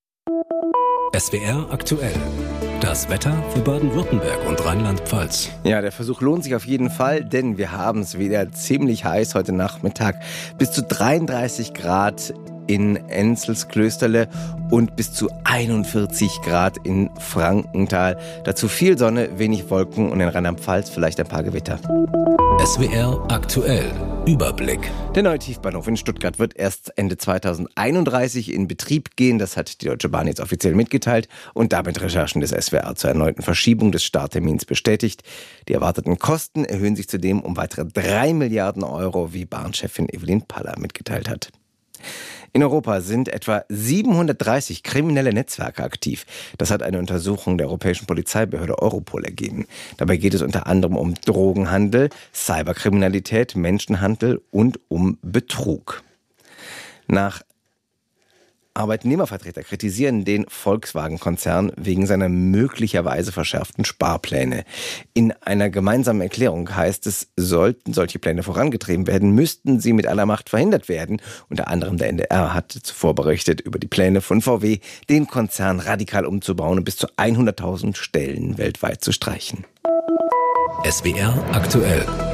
S W R aktuell. Das Wetter für Baden-Württemberg und Rheinland-Pfalz. Ja, der Versuch lohnt sich auf jeden Fall, denn wir haben es wieder ziemlich heiß heute Nachmittag. Bis zu dreiunddreißig Grad in Enzelsklösterle und bis zu einundvierzig Grad in Frankenthal. Dazu viel Sonne, wenig Wolken und in Rheinland-Pfalz vielleicht ein paar Gewitter. S W R aktuell. Überblick. Der neue Tiefbahnhof in Stuttgart wird erst Ende zweitausendeinunddreißig in Betrieb gehen. Das hat die Deutsche Bahn jetzt offiziell mitgeteilt und damit Recherchen des S W R zur erneuten Verschiebung des Starttermins bestätigt. Die erwarteten Kosten erhöhen sich zudem um weitere drei Milliarden Euro, wie Bahnchefin Evelyn Paller mitgeteilt hat. In Europa sind etwa siebenhundertdreißig kriminelle Netzwerke aktiv. Das hat eine Untersuchung der europäischen Polizeibehörde Europol ergeben. Dabei geht es unter anderem um Drogenhandel, Cyberkriminalität, Menschenhandel und um Betrug. Nach Arbeitnehmervertreter kritisieren den Volkswagen-Konzern wegen seiner möglicherweise verschärften Sparpläne. In einer gemeinsamen Erklärung heißt es, sollten solche Pläne vorangetrieben werden, müssten sie mit aller Macht verhindert werden. Unter anderem der N D R hat zuvor berichtet über die Pläne von V W, den Konzern radikal umzubauen und bis zu hunderttausend Stellen weltweit zu streichen. S W R aktuell.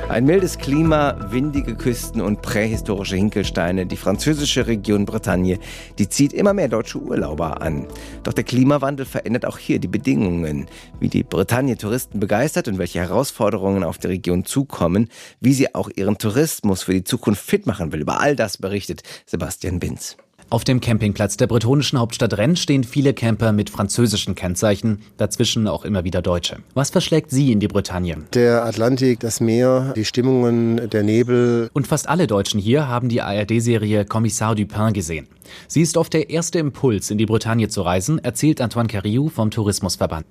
Ein mildes Klima, windige Küsten und prähistorische Hinkelsteine. Die französische Region Bretagne, die zieht immer mehr deutsche Urlauber an. Doch der Klimawandel verändert auch hier die Bedingungen. Wie die Bretagne Touristen begeistert und welche Herausforderungen auf die Region zukommen, wie sie auch ihren Tourismus für die Zukunft fit machen will. Über all das berichtet Sebastian Binz. Auf dem Campingplatz der bretonischen Hauptstadt Rennes stehen viele Camper mit französischen Kennzeichen, dazwischen auch immer wieder Deutsche. Was verschlägt Sie in die Bretagne? Der Atlantik, das Meer, die Stimmungen, der Nebel. Und fast alle Deutschen hier haben die A R D-Serie Kommissar Dupin gesehen. Sie ist oft der erste Impuls, in die Bretagne zu reisen, erzählt Antoine Carriou vom Tourismusverband.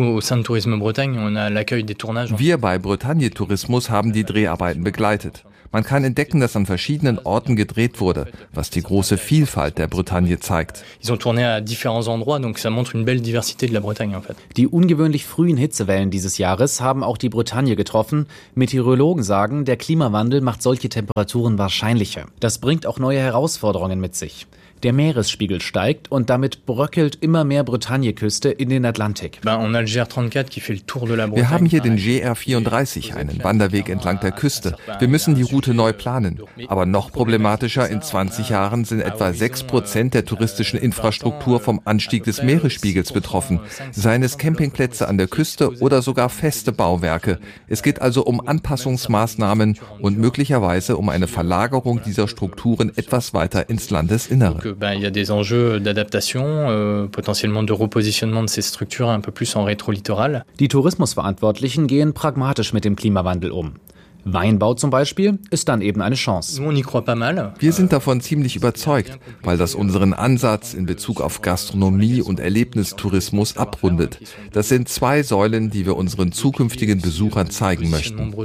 Wir bei Bretagne Tourismus haben die Dreharbeiten begleitet. Man kann entdecken, dass an verschiedenen Orten gedreht wurde, was die große Vielfalt der Bretagne zeigt. Die ungewöhnlich frühen Hitzewellen dieses Jahres haben auch die Bretagne getroffen. Meteorologen sagen, der Klimawandel macht solche Temperaturen wahrscheinlicher. Das bringt auch neue Herausforderungen mit sich. Der Meeresspiegel steigt und damit bröckelt immer mehr Bretagne-Küste in den Atlantik. Wir haben hier den G R vierunddreißig, einen Wanderweg entlang der Küste. Wir müssen die Route neu planen. Aber noch problematischer, in zwanzig Jahren sind etwa sechs Prozent der touristischen Infrastruktur vom Anstieg des Meeresspiegels betroffen. Seien es Campingplätze an der Küste oder sogar feste Bauwerke. Es geht also um Anpassungsmaßnahmen und möglicherweise um eine Verlagerung dieser Strukturen etwas weiter ins Landesinnere. Ben, il y a des enjeux d'adaptation, euh, potentiellement de repositionnement de ces structures un peu plus en rétro-littoral. Die Tourismusverantwortlichen gehen pragmatisch mit dem Klimawandel um. Weinbau zum Beispiel ist dann eben eine Chance. Wir sind davon ziemlich überzeugt, weil das unseren Ansatz in Bezug auf Gastronomie und Erlebnistourismus abrundet. Das sind zwei Säulen, die wir unseren zukünftigen Besuchern zeigen möchten.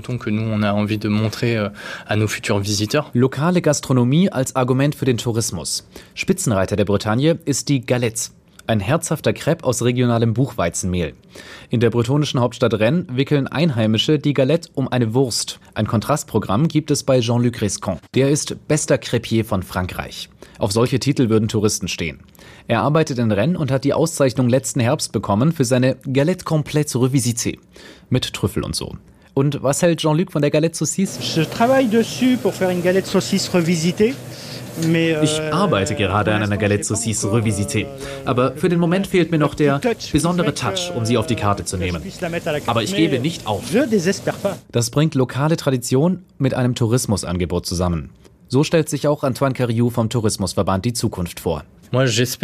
Lokale Gastronomie als Argument für den Tourismus. Spitzenreiter der Bretagne ist die Galette. Ein herzhafter Crepe aus regionalem Buchweizenmehl. In der bretonischen Hauptstadt Rennes wickeln Einheimische die Galette um eine Wurst. Ein Kontrastprogramm gibt es bei Jean-Luc Rescon. Der ist bester Crepier von Frankreich. Auf solche Titel würden Touristen stehen. Er arbeitet in Rennes und hat die Auszeichnung letzten Herbst bekommen für seine Galette complète revisitée. Mit Trüffel und so. Und was hält Jean-Luc von der Galette Saucisse? Je travaille dessus pour faire une galette saucisse revisitée. Ich arbeite gerade an einer Galette Saucisse revisitée. Aber für den Moment fehlt mir noch der besondere Touch, um sie auf die Karte zu nehmen. Aber ich gebe nicht auf. Das bringt lokale Tradition mit einem Tourismusangebot zusammen. So stellt sich auch Antoine Carriou vom Tourismusverband die Zukunft vor. Ich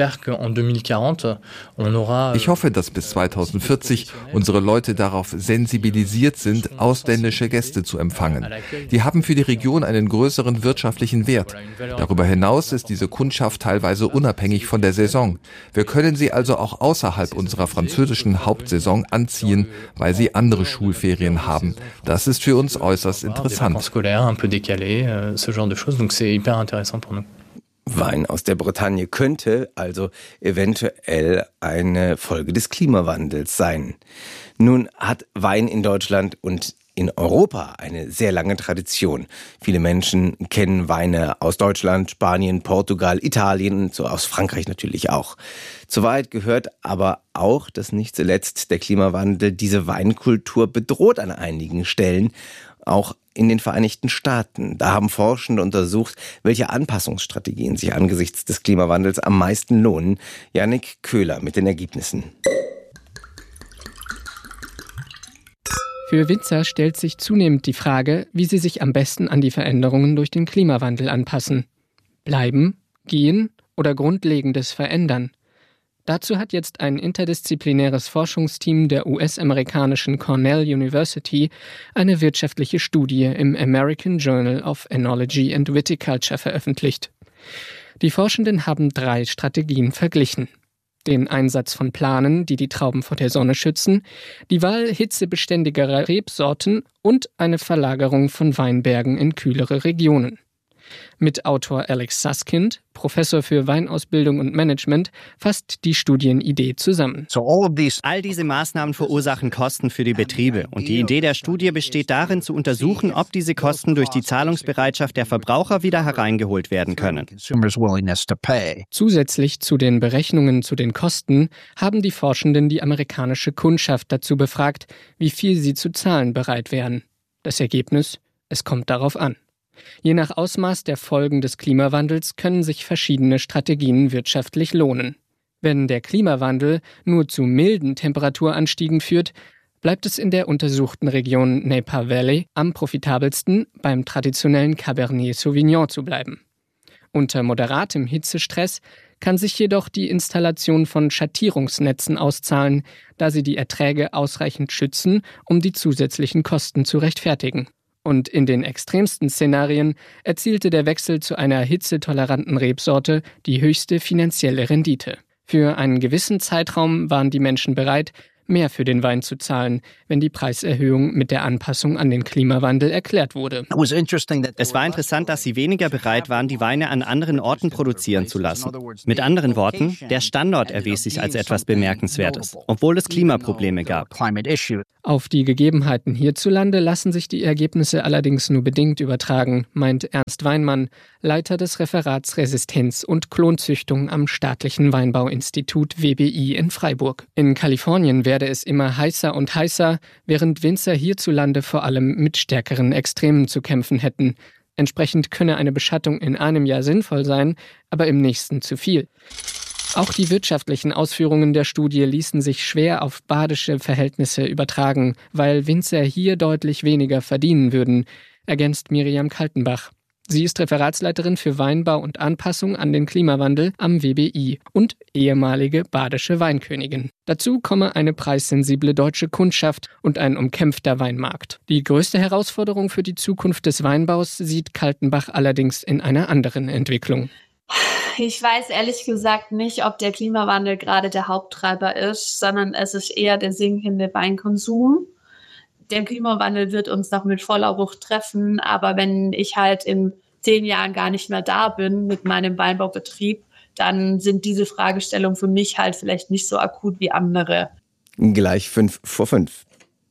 hoffe, dass bis zweitausendvierzig unsere Leute darauf sensibilisiert sind, ausländische Gäste zu empfangen. Die haben für die Region einen größeren wirtschaftlichen Wert. Darüber hinaus ist diese Kundschaft teilweise unabhängig von der Saison. Wir können sie also auch außerhalb unserer französischen Hauptsaison anziehen, weil sie andere Schulferien haben. Das ist für uns äußerst interessant. Wein aus der Bretagne könnte also eventuell eine Folge des Klimawandels sein. Nun hat Wein in Deutschland und in Europa eine sehr lange Tradition. Viele Menschen kennen Weine aus Deutschland, Spanien, Portugal, Italien, so aus Frankreich natürlich auch. Zur Wahrheit gehört aber auch, dass nicht zuletzt der Klimawandel diese Weinkultur bedroht an einigen Stellen, auch in den Vereinigten Staaten. Da haben Forschende untersucht, welche Anpassungsstrategien sich angesichts des Klimawandels am meisten lohnen. Yannick Köhler mit den Ergebnissen. Für Winzer stellt sich zunehmend die Frage, wie sie sich am besten an die Veränderungen durch den Klimawandel anpassen. Bleiben, gehen oder Grundlegendes verändern? Dazu hat jetzt ein interdisziplinäres Forschungsteam der U S-amerikanischen Cornell University eine wirtschaftliche Studie im American Journal of Enology and Viticulture veröffentlicht. Die Forschenden haben drei Strategien verglichen. Den Einsatz von Planen, die die Trauben vor der Sonne schützen, die Wahl hitzebeständigerer Rebsorten und eine Verlagerung von Weinbergen in kühlere Regionen. Mit Autor Alex Susskind, Professor für Weinausbildung und Management, fasst die Studienidee zusammen. All diese Maßnahmen verursachen Kosten für die Betriebe. Und die Idee der Studie besteht darin, zu untersuchen, ob diese Kosten durch die Zahlungsbereitschaft der Verbraucher wieder hereingeholt werden können. Zusätzlich zu den Berechnungen zu den Kosten haben die Forschenden die amerikanische Kundschaft dazu befragt, wie viel sie zu zahlen bereit wären. Das Ergebnis? Es kommt darauf an. Je nach Ausmaß der Folgen des Klimawandels können sich verschiedene Strategien wirtschaftlich lohnen. Wenn der Klimawandel nur zu milden Temperaturanstiegen führt, bleibt es in der untersuchten Region Napa Valley am profitabelsten, beim traditionellen Cabernet Sauvignon zu bleiben. Unter moderatem Hitzestress kann sich jedoch die Installation von Schattierungsnetzen auszahlen, da sie die Erträge ausreichend schützen, um die zusätzlichen Kosten zu rechtfertigen. Und in den extremsten Szenarien erzielte der Wechsel zu einer hitzetoleranten Rebsorte die höchste finanzielle Rendite. Für einen gewissen Zeitraum waren die Menschen bereit, mehr für den Wein zu zahlen, wenn die Preiserhöhung mit der Anpassung an den Klimawandel erklärt wurde. Es war interessant, dass sie weniger bereit waren, die Weine an anderen Orten produzieren zu lassen. Mit anderen Worten, der Standort erwies sich als etwas Bemerkenswertes, obwohl es Klimaprobleme gab. Auf die Gegebenheiten hierzulande lassen sich die Ergebnisse allerdings nur bedingt übertragen, meint Ernst Weinmann, Leiter des Referats Resistenz und Klonzüchtung am Staatlichen Weinbauinstitut W B I in Freiburg. In Kalifornien werde es immer heißer und heißer, während Winzer hierzulande vor allem mit stärkeren Extremen zu kämpfen hätten. Entsprechend könne eine Beschattung in einem Jahr sinnvoll sein, aber im nächsten zu viel. Auch die wirtschaftlichen Ausführungen der Studie ließen sich schwer auf badische Verhältnisse übertragen, weil Winzer hier deutlich weniger verdienen würden, ergänzt Miriam Kaltenbach. Sie ist Referatsleiterin für Weinbau und Anpassung an den Klimawandel am W B I und ehemalige badische Weinkönigin. Dazu komme eine preissensible deutsche Kundschaft und ein umkämpfter Weinmarkt. Die größte Herausforderung für die Zukunft des Weinbaus sieht Kaltenbach allerdings in einer anderen Entwicklung. Ich weiß ehrlich gesagt nicht, ob der Klimawandel gerade der Haupttreiber ist, sondern es ist eher der sinkende Weinkonsum. Der Klimawandel wird uns noch mit voller Wucht treffen, aber wenn ich halt in zehn Jahren gar nicht mehr da bin mit meinem Weinbaubetrieb, dann sind diese Fragestellungen für mich halt vielleicht nicht so akut wie andere. Gleich fünf vor fünf.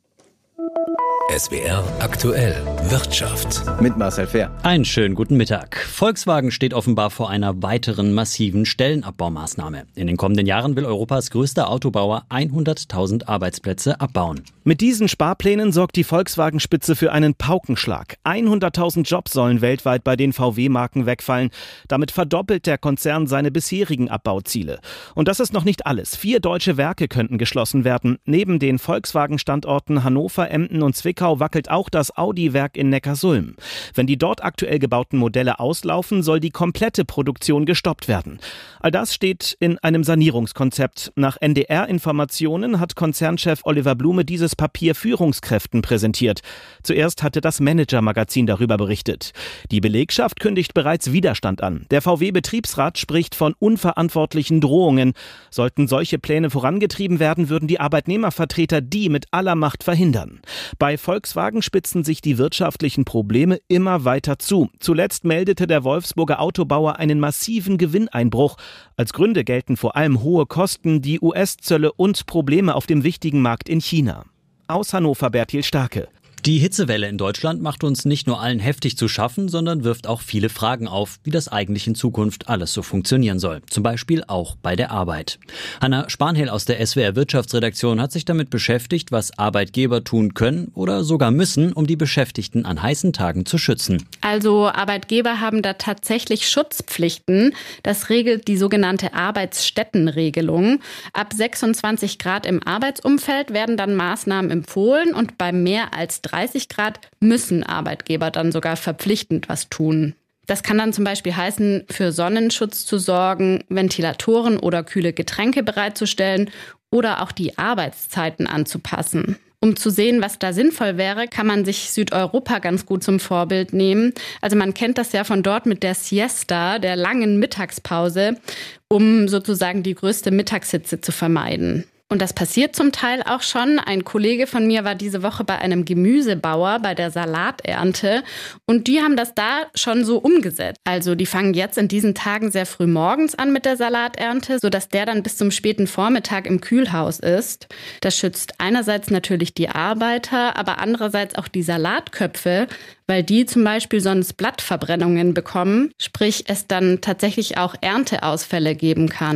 S W R aktuell Wirtschaft mit Marcel Fehr. Einen schönen guten Mittag. Volkswagen steht offenbar vor einer weiteren massiven Stellenabbaumaßnahme. In den kommenden Jahren will Europas größter Autobauer hunderttausend Arbeitsplätze abbauen. Mit diesen Sparplänen sorgt die Volkswagen-Spitze für einen Paukenschlag. hunderttausend Jobs sollen weltweit bei den V W-Marken wegfallen. Damit verdoppelt der Konzern seine bisherigen Abbauziele. Und das ist noch nicht alles. Vier deutsche Werke könnten geschlossen werden. Neben den Volkswagen-Standorten Hannover, Emden und Zwickau wackelt auch das Audi-Werk in Neckarsulm. Wenn die dort aktuell gebauten Modelle auslaufen, soll die komplette Produktion gestoppt werden. All das steht in einem Sanierungskonzept. Nach N D R-Informationen hat Konzernchef Oliver Blume dieses Papier Führungskräften präsentiert. Zuerst hatte das Manager-Magazin darüber berichtet. Die Belegschaft kündigt bereits Widerstand an. Der V W-Betriebsrat spricht von unverantwortlichen Drohungen. Sollten solche Pläne vorangetrieben werden, würden die Arbeitnehmervertreter die mit aller Macht verhindern. Bei Volkswagen spitzen sich die wirtschaftlichen Probleme immer weiter zu. Zuletzt meldete der Wolfsburger Autobauer einen massiven Gewinneinbruch. Als Gründe gelten vor allem hohe Kosten, die U S-Zölle und Probleme auf dem wichtigen Markt in China. Aus Hannover Bertil Starke. Die Hitzewelle in Deutschland macht uns nicht nur allen heftig zu schaffen, sondern wirft auch viele Fragen auf, wie das eigentlich in Zukunft alles so funktionieren soll. Zum Beispiel auch bei der Arbeit. Hanna Spanhel aus der S W R Wirtschaftsredaktion hat sich damit beschäftigt, was Arbeitgeber tun können oder sogar müssen, um die Beschäftigten an heißen Tagen zu schützen. Also Arbeitgeber haben da tatsächlich Schutzpflichten. Das regelt die sogenannte Arbeitsstättenregelung. Ab sechsundzwanzig Grad im Arbeitsumfeld werden dann Maßnahmen empfohlen und bei mehr als dreißig Grad müssen Arbeitgeber dann sogar verpflichtend was tun. Das kann dann zum Beispiel heißen, für Sonnenschutz zu sorgen, Ventilatoren oder kühle Getränke bereitzustellen oder auch die Arbeitszeiten anzupassen. Um zu sehen, was da sinnvoll wäre, kann man sich Südeuropa ganz gut zum Vorbild nehmen. Also man kennt das ja von dort mit der Siesta, der langen Mittagspause, um sozusagen die größte Mittagshitze zu vermeiden. Und das passiert zum Teil auch schon. Ein Kollege von mir war diese Woche bei einem Gemüsebauer bei der Salaternte und die haben das da schon so umgesetzt. Also die fangen jetzt in diesen Tagen sehr früh morgens an mit der Salaternte, sodass der dann bis zum späten Vormittag im Kühlhaus ist. Das schützt einerseits natürlich die Arbeiter, aber andererseits auch die Salatköpfe, weil die zum Beispiel sonst Blattverbrennungen bekommen, sprich es dann tatsächlich auch Ernteausfälle geben kann.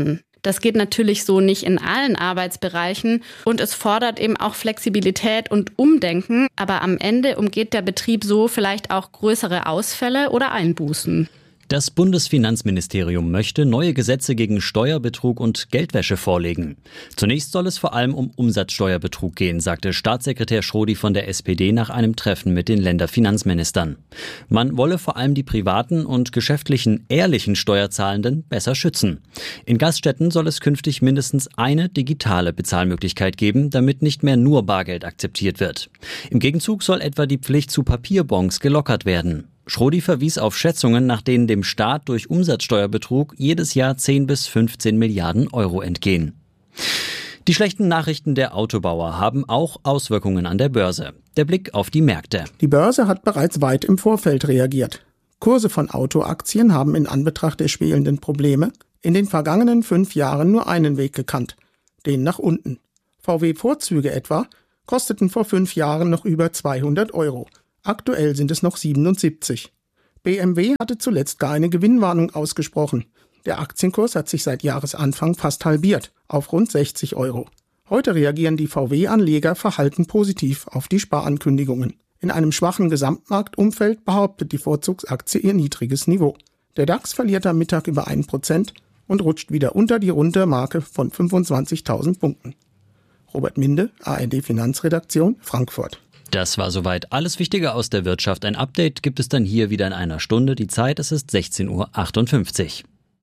Das geht natürlich so nicht in allen Arbeitsbereichen und es fordert eben auch Flexibilität und Umdenken. Aber am Ende umgeht der Betrieb so vielleicht auch größere Ausfälle oder Einbußen. Das Bundesfinanzministerium möchte neue Gesetze gegen Steuerbetrug und Geldwäsche vorlegen. Zunächst soll es vor allem um Umsatzsteuerbetrug gehen, sagte Staatssekretär Schrodi von der S P D nach einem Treffen mit den Länderfinanzministern. Man wolle vor allem die privaten und geschäftlichen ehrlichen Steuerzahlenden besser schützen. In Gaststätten soll es künftig mindestens eine digitale Bezahlmöglichkeit geben, damit nicht mehr nur Bargeld akzeptiert wird. Im Gegenzug soll etwa die Pflicht zu Papierbons gelockert werden. Schrodi verwies auf Schätzungen, nach denen dem Staat durch Umsatzsteuerbetrug jedes Jahr zehn bis fünfzehn Milliarden Euro entgehen. Die schlechten Nachrichten der Autobauer haben auch Auswirkungen an der Börse. Der Blick auf die Märkte. Die Börse hat bereits weit im Vorfeld reagiert. Kurse von Autoaktien haben in Anbetracht der schwelenden Probleme in den vergangenen fünf Jahren nur einen Weg gekannt, den nach unten. V W-Vorzüge etwa kosteten vor fünf Jahren noch über zweihundert Euro. Aktuell sind es noch siebenundsiebzig. B M W hatte zuletzt gar eine Gewinnwarnung ausgesprochen. Der Aktienkurs hat sich seit Jahresanfang fast halbiert, auf rund sechzig Euro. Heute reagieren die V W-Anleger verhalten positiv auf die Sparankündigungen. In einem schwachen Gesamtmarktumfeld behauptet die Vorzugsaktie ihr niedriges Niveau. Der DAX verliert am Mittag über ein Prozent und rutscht wieder unter die runde Marke von fünfundzwanzigtausend Punkten. Robert Minde, A R D Finanzredaktion, Frankfurt. Das war soweit alles Wichtige aus der Wirtschaft. Ein Update gibt es dann hier wieder in einer Stunde. Die Zeit, es ist sechzehn Uhr achtundfünfzig.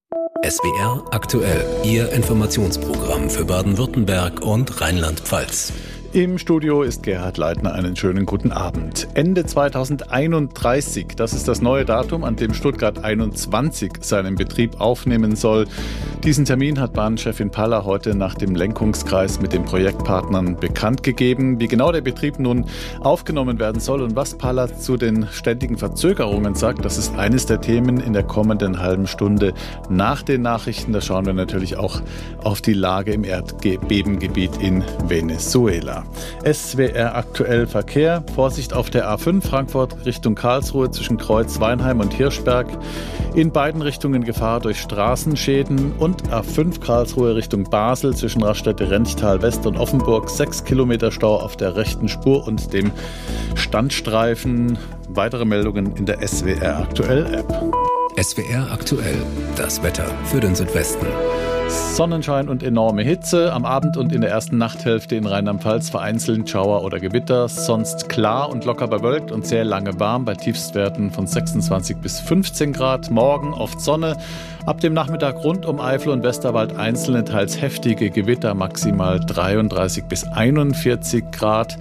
S W R aktuell, Ihr Informationsprogramm für Baden-Württemberg und Rheinland-Pfalz. Im Studio ist Gerhard Leitner. Einen schönen guten Abend. Ende zweitausendeinunddreißig, das ist das neue Datum, an dem Stuttgart einundzwanzig seinen Betrieb aufnehmen soll. Diesen Termin hat Bahnchefin Paller heute nach dem Lenkungskreis mit den Projektpartnern bekannt gegeben. Wie genau der Betrieb nun aufgenommen werden soll und was Paller zu den ständigen Verzögerungen sagt, das ist eines der Themen in der kommenden halben Stunde nach den Nachrichten. Da schauen wir natürlich auch auf die Lage im Erdbebengebiet in Venezuela. S W R aktuell Verkehr. Vorsicht auf der A fünf Frankfurt Richtung Karlsruhe zwischen Kreuz Weinheim und Hirschberg. In beiden Richtungen Gefahr durch Straßenschäden. Und A fünf Karlsruhe Richtung Basel zwischen Raststätte Renchtal West und Offenburg. Sechs Kilometer Stau auf der rechten Spur und dem Standstreifen. Weitere Meldungen in der S W R aktuell App. S W R aktuell. Das Wetter für den Südwesten. Sonnenschein und enorme Hitze. Am Abend und in der ersten Nachthälfte in Rheinland-Pfalz vereinzelt Schauer oder Gewitter. Sonst klar und locker bewölkt und sehr lange warm bei Tiefstwerten von sechsundzwanzig bis fünfzehn Grad. Morgen oft Sonne. Ab dem Nachmittag rund um Eifel und Westerwald einzelne, teils heftige Gewitter, maximal dreiunddreißig bis einundvierzig Grad.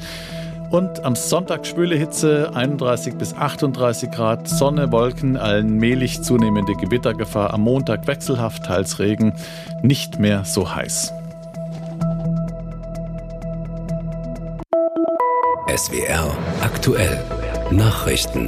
Und am Sonntag schwüle Hitze, einunddreißig bis achtunddreißig Grad, Sonne, Wolken, allmählich zunehmende Gewittergefahr. Am Montag wechselhaft, teils Regen, nicht mehr so heiß. S W R aktuell. Nachrichten.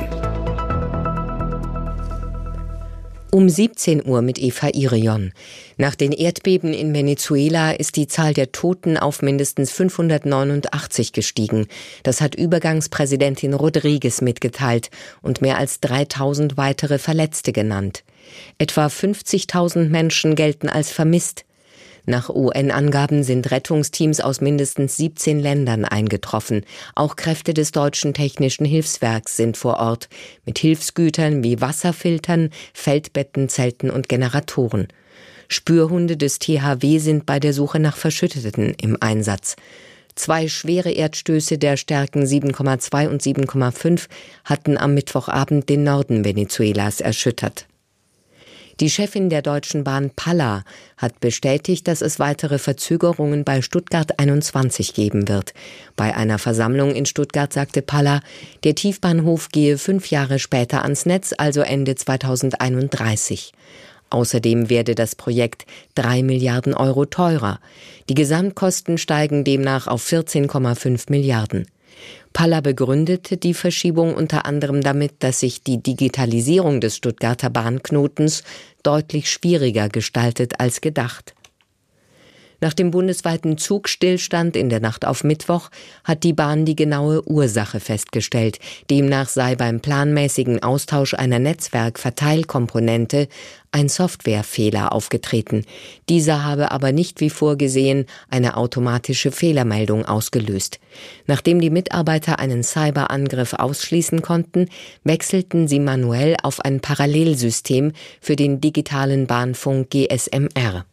Um siebzehn Uhr mit Eva Irion. Nach den Erdbeben in Venezuela ist die Zahl der Toten auf mindestens fünfhundertneunundachtzig gestiegen. Das hat Übergangspräsidentin Rodriguez mitgeteilt und mehr als dreitausend weitere Verletzte genannt. Etwa fünfzigtausend Menschen gelten als vermisst. Nach U N-Angaben sind Rettungsteams aus mindestens siebzehn Ländern eingetroffen. Auch Kräfte des Deutschen Technischen Hilfswerks sind vor Ort, mit Hilfsgütern wie Wasserfiltern, Feldbetten, Zelten und Generatoren. Spürhunde des T H W sind bei der Suche nach Verschütteten im Einsatz. Zwei schwere Erdstöße der Stärken sieben Komma zwei und sieben Komma fünf hatten am Mittwochabend den Norden Venezuelas erschüttert. Die Chefin der Deutschen Bahn Paller hat bestätigt, dass es weitere Verzögerungen bei Stuttgart einundzwanzig geben wird. Bei einer Versammlung in Stuttgart sagte Paller, der Tiefbahnhof gehe fünf Jahre später ans Netz, also Ende zweitausendeinunddreißig. Außerdem werde das Projekt drei Milliarden Euro teurer. Die Gesamtkosten steigen demnach auf vierzehn Komma fünf Milliarden. Paller begründete die Verschiebung unter anderem damit, dass sich die Digitalisierung des Stuttgarter Bahnknotens deutlich schwieriger gestaltet als gedacht. Nach dem bundesweiten Zugstillstand in der Nacht auf Mittwoch hat die Bahn die genaue Ursache festgestellt. Demnach sei beim planmäßigen Austausch einer Netzwerkverteilkomponente ein Softwarefehler aufgetreten. Dieser habe aber nicht wie vorgesehen eine automatische Fehlermeldung ausgelöst. Nachdem die Mitarbeiter einen Cyberangriff ausschließen konnten, wechselten sie manuell auf ein Parallelsystem für den digitalen Bahnfunk G S M R.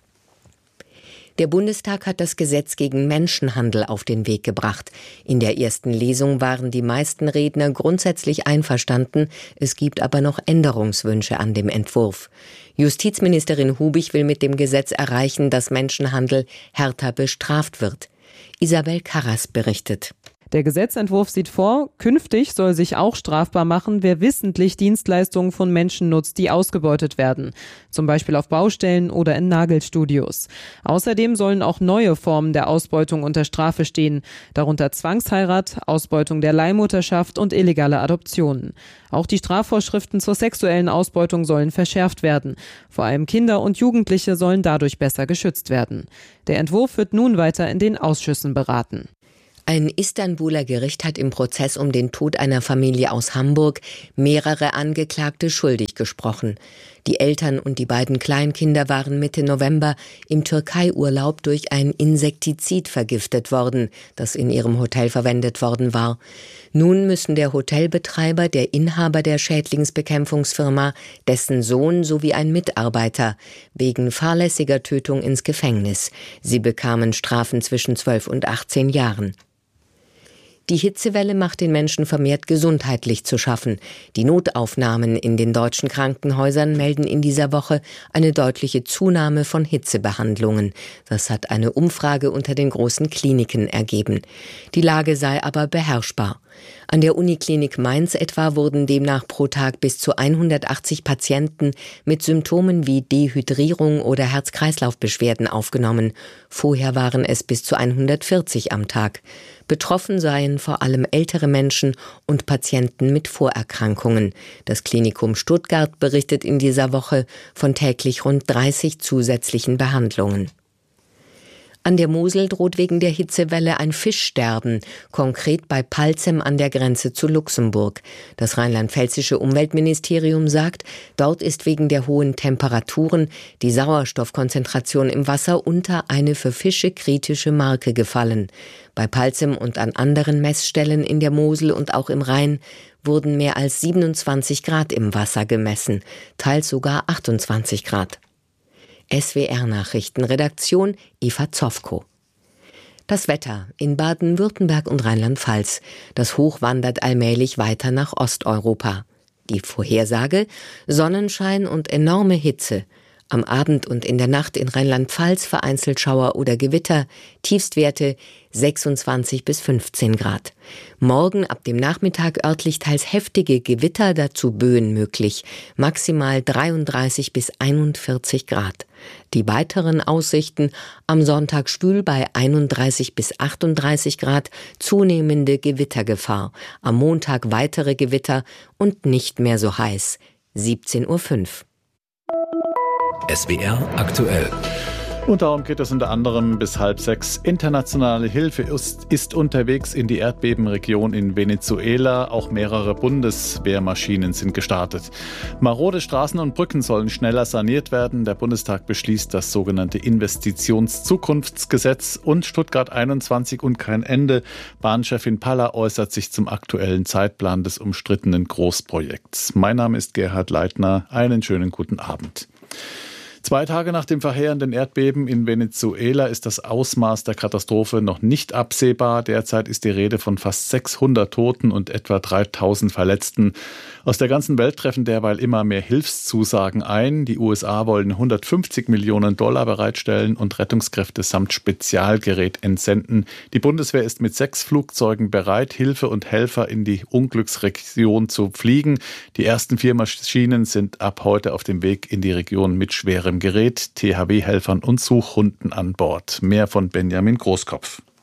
Der Bundestag hat das Gesetz gegen Menschenhandel auf den Weg gebracht. In der ersten Lesung waren die meisten Redner grundsätzlich einverstanden. Es gibt aber noch Änderungswünsche an dem Entwurf. Justizministerin Hubig will mit dem Gesetz erreichen, dass Menschenhandel härter bestraft wird. Isabel Karras berichtet. Der Gesetzentwurf sieht vor, künftig soll sich auch strafbar machen, wer wissentlich Dienstleistungen von Menschen nutzt, die ausgebeutet werden, zum Beispiel auf Baustellen oder in Nagelstudios. Außerdem sollen auch neue Formen der Ausbeutung unter Strafe stehen, darunter Zwangsheirat, Ausbeutung der Leihmutterschaft und illegale Adoptionen. Auch die Strafvorschriften zur sexuellen Ausbeutung sollen verschärft werden. Vor allem Kinder und Jugendliche sollen dadurch besser geschützt werden. Der Entwurf wird nun weiter in den Ausschüssen beraten. Ein Istanbuler Gericht hat im Prozess um den Tod einer Familie aus Hamburg mehrere Angeklagte schuldig gesprochen. Die Eltern und die beiden Kleinkinder waren Mitte November im Türkei-Urlaub durch ein Insektizid vergiftet worden, das in ihrem Hotel verwendet worden war. Nun müssen der Hotelbetreiber, der Inhaber der Schädlingsbekämpfungsfirma, dessen Sohn sowie ein Mitarbeiter wegen fahrlässiger Tötung ins Gefängnis. Sie bekamen Strafen zwischen zwölf und achtzehn Jahren. Die Hitzewelle macht den Menschen vermehrt gesundheitlich zu schaffen. Die Notaufnahmen in den deutschen Krankenhäusern melden in dieser Woche eine deutliche Zunahme von Hitzebehandlungen. Das hat eine Umfrage unter den großen Kliniken ergeben. Die Lage sei aber beherrschbar. An der Uniklinik Mainz etwa wurden demnach pro Tag bis zu hundertachtzig Patienten mit Symptomen wie Dehydrierung oder Herz-Kreislauf-Beschwerden aufgenommen. Vorher waren es bis zu hundertvierzig am Tag. Betroffen seien vor allem ältere Menschen und Patienten mit Vorerkrankungen. Das Klinikum Stuttgart berichtet in dieser Woche von täglich rund dreißig zusätzlichen Behandlungen. An der Mosel droht wegen der Hitzewelle ein Fischsterben, konkret bei Palzem an der Grenze zu Luxemburg. Das rheinland-pfälzische Umweltministerium sagt, dort ist wegen der hohen Temperaturen die Sauerstoffkonzentration im Wasser unter eine für Fische kritische Marke gefallen. Bei Palzem und an anderen Messstellen in der Mosel und auch im Rhein wurden mehr als siebenundzwanzig Grad im Wasser gemessen, teils sogar achtundzwanzig Grad. S W R-Nachrichten, Redaktion Eva Zofko. Das Wetter in Baden-Württemberg und Rheinland-Pfalz. Das Hoch wandert allmählich weiter nach Osteuropa. Die Vorhersage: Sonnenschein und enorme Hitze. Am Abend und in der Nacht in Rheinland-Pfalz vereinzelt Schauer oder Gewitter, Tiefstwerte sechsundzwanzig bis fünfzehn Grad. Morgen ab dem Nachmittag örtlich teils heftige Gewitter, dazu Böen möglich, maximal dreiunddreißig bis einundvierzig Grad. Die weiteren Aussichten: am Sonntag schwül bei einunddreißig bis achtunddreißig Grad, zunehmende Gewittergefahr, am Montag weitere Gewitter und nicht mehr so heiß. siebzehn Uhr fünf. S W R aktuell. Und darum geht es unter anderem bis halb sechs. Internationale Hilfe ist, ist unterwegs in die Erdbebenregion in Venezuela. Auch mehrere Bundeswehrmaschinen sind gestartet. Marode Straßen und Brücken sollen schneller saniert werden. Der Bundestag beschließt das sogenannte Investitionszukunftsgesetz. Und Stuttgart einundzwanzig und kein Ende. Bahnchefin Palla äußert sich zum aktuellen Zeitplan des umstrittenen Großprojekts. Mein Name ist Gerhard Leitner. Einen schönen guten Abend. Zwei Tage nach dem verheerenden Erdbeben in Venezuela ist das Ausmaß der Katastrophe noch nicht absehbar. Derzeit ist die Rede von fast sechshundert Toten und etwa dreitausend Verletzten. Aus der ganzen Welt treffen derweil immer mehr Hilfszusagen ein. Die U S A wollen hundertfünfzig Millionen Dollar bereitstellen und Rettungskräfte samt Spezialgerät entsenden. Die Bundeswehr ist mit sechs Flugzeugen bereit, Hilfe und Helfer in die Unglücksregion zu fliegen. Die ersten vier Maschinen sind ab heute auf dem Weg in die Region mit schwerem Gerät, T H W-Helfern und Suchhunden an Bord. Mehr von Benjamin Großkopf.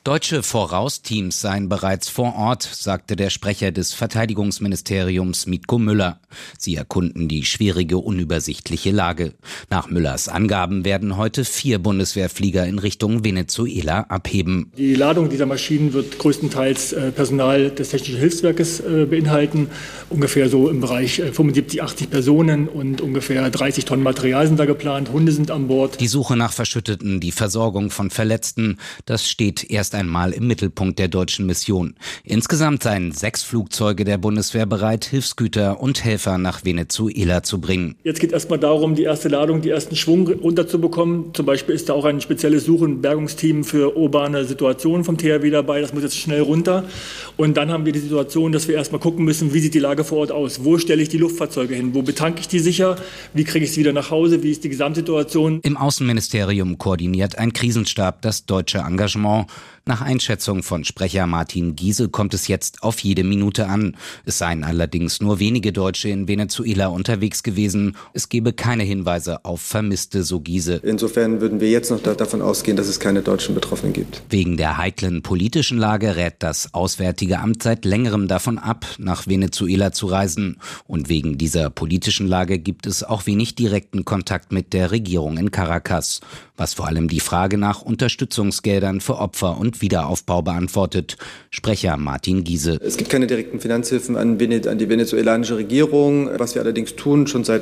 Deutsche Vorausteams seien bereits vor Ort, sagte der Sprecher des Verteidigungsministeriums Mitko Müller. Sie erkunden die schwierige, unübersichtliche Lage. Nach Müllers Angaben werden heute vier Bundeswehrflieger in Richtung Venezuela abheben. Die Ladung dieser Maschinen wird größtenteils Personal des Technischen Hilfswerkes beinhalten. Ungefähr so im Bereich fünfundsiebzig, achtzig Personen und ungefähr dreißig Tonnen Material sind da geplant. Hunde sind an Bord. Die Suche nach Verschütteten, die Versorgung von Verletzten, das steht erst einmal im Mittelpunkt der deutschen Mission. Insgesamt seien sechs Flugzeuge der Bundeswehr bereit, Hilfsgüter und Helfer nach Venezuela zu bringen. Jetzt geht erstmal darum, die erste Ladung, die ersten Schwung runterzubekommen. Zum Beispiel ist da auch ein spezielles Such- und Bergungsteam für urbane Situationen vom T H W dabei. Das muss jetzt schnell runter. Und dann haben wir die Situation, dass wir erstmal gucken müssen, wie sieht die Lage vor Ort aus? Wo stelle ich die Luftfahrzeuge hin? Wo betanke ich die sicher? Wie kriege ich sie wieder nach Hause? Wie ist die Gesamtsituation? Im Außenministerium koordiniert ein Krisenstab das deutsche Engagement. Nach Einschätzung von Sprecher Martin Giese kommt es jetzt auf jede Minute an. Es seien allerdings nur wenige Deutsche in Venezuela unterwegs gewesen. Es gebe keine Hinweise auf Vermisste, so Giese. Insofern würden wir jetzt noch da, davon ausgehen, dass es keine deutschen Betroffenen gibt. Wegen der heiklen politischen Lage rät das Auswärtige Amt seit längerem davon ab, nach Venezuela zu reisen. Und wegen dieser politischen Lage gibt es auch wenig direkten Kontakt mit der Regierung in Caracas, was vor allem die Frage nach Unterstützungsgeldern für Opfer und Wiederaufbau beantwortet. Sprecher Martin Giese. Es gibt keine direkten Finanzhilfen an, an die venezuelanische Regierung. Was wir allerdings tun, schon seit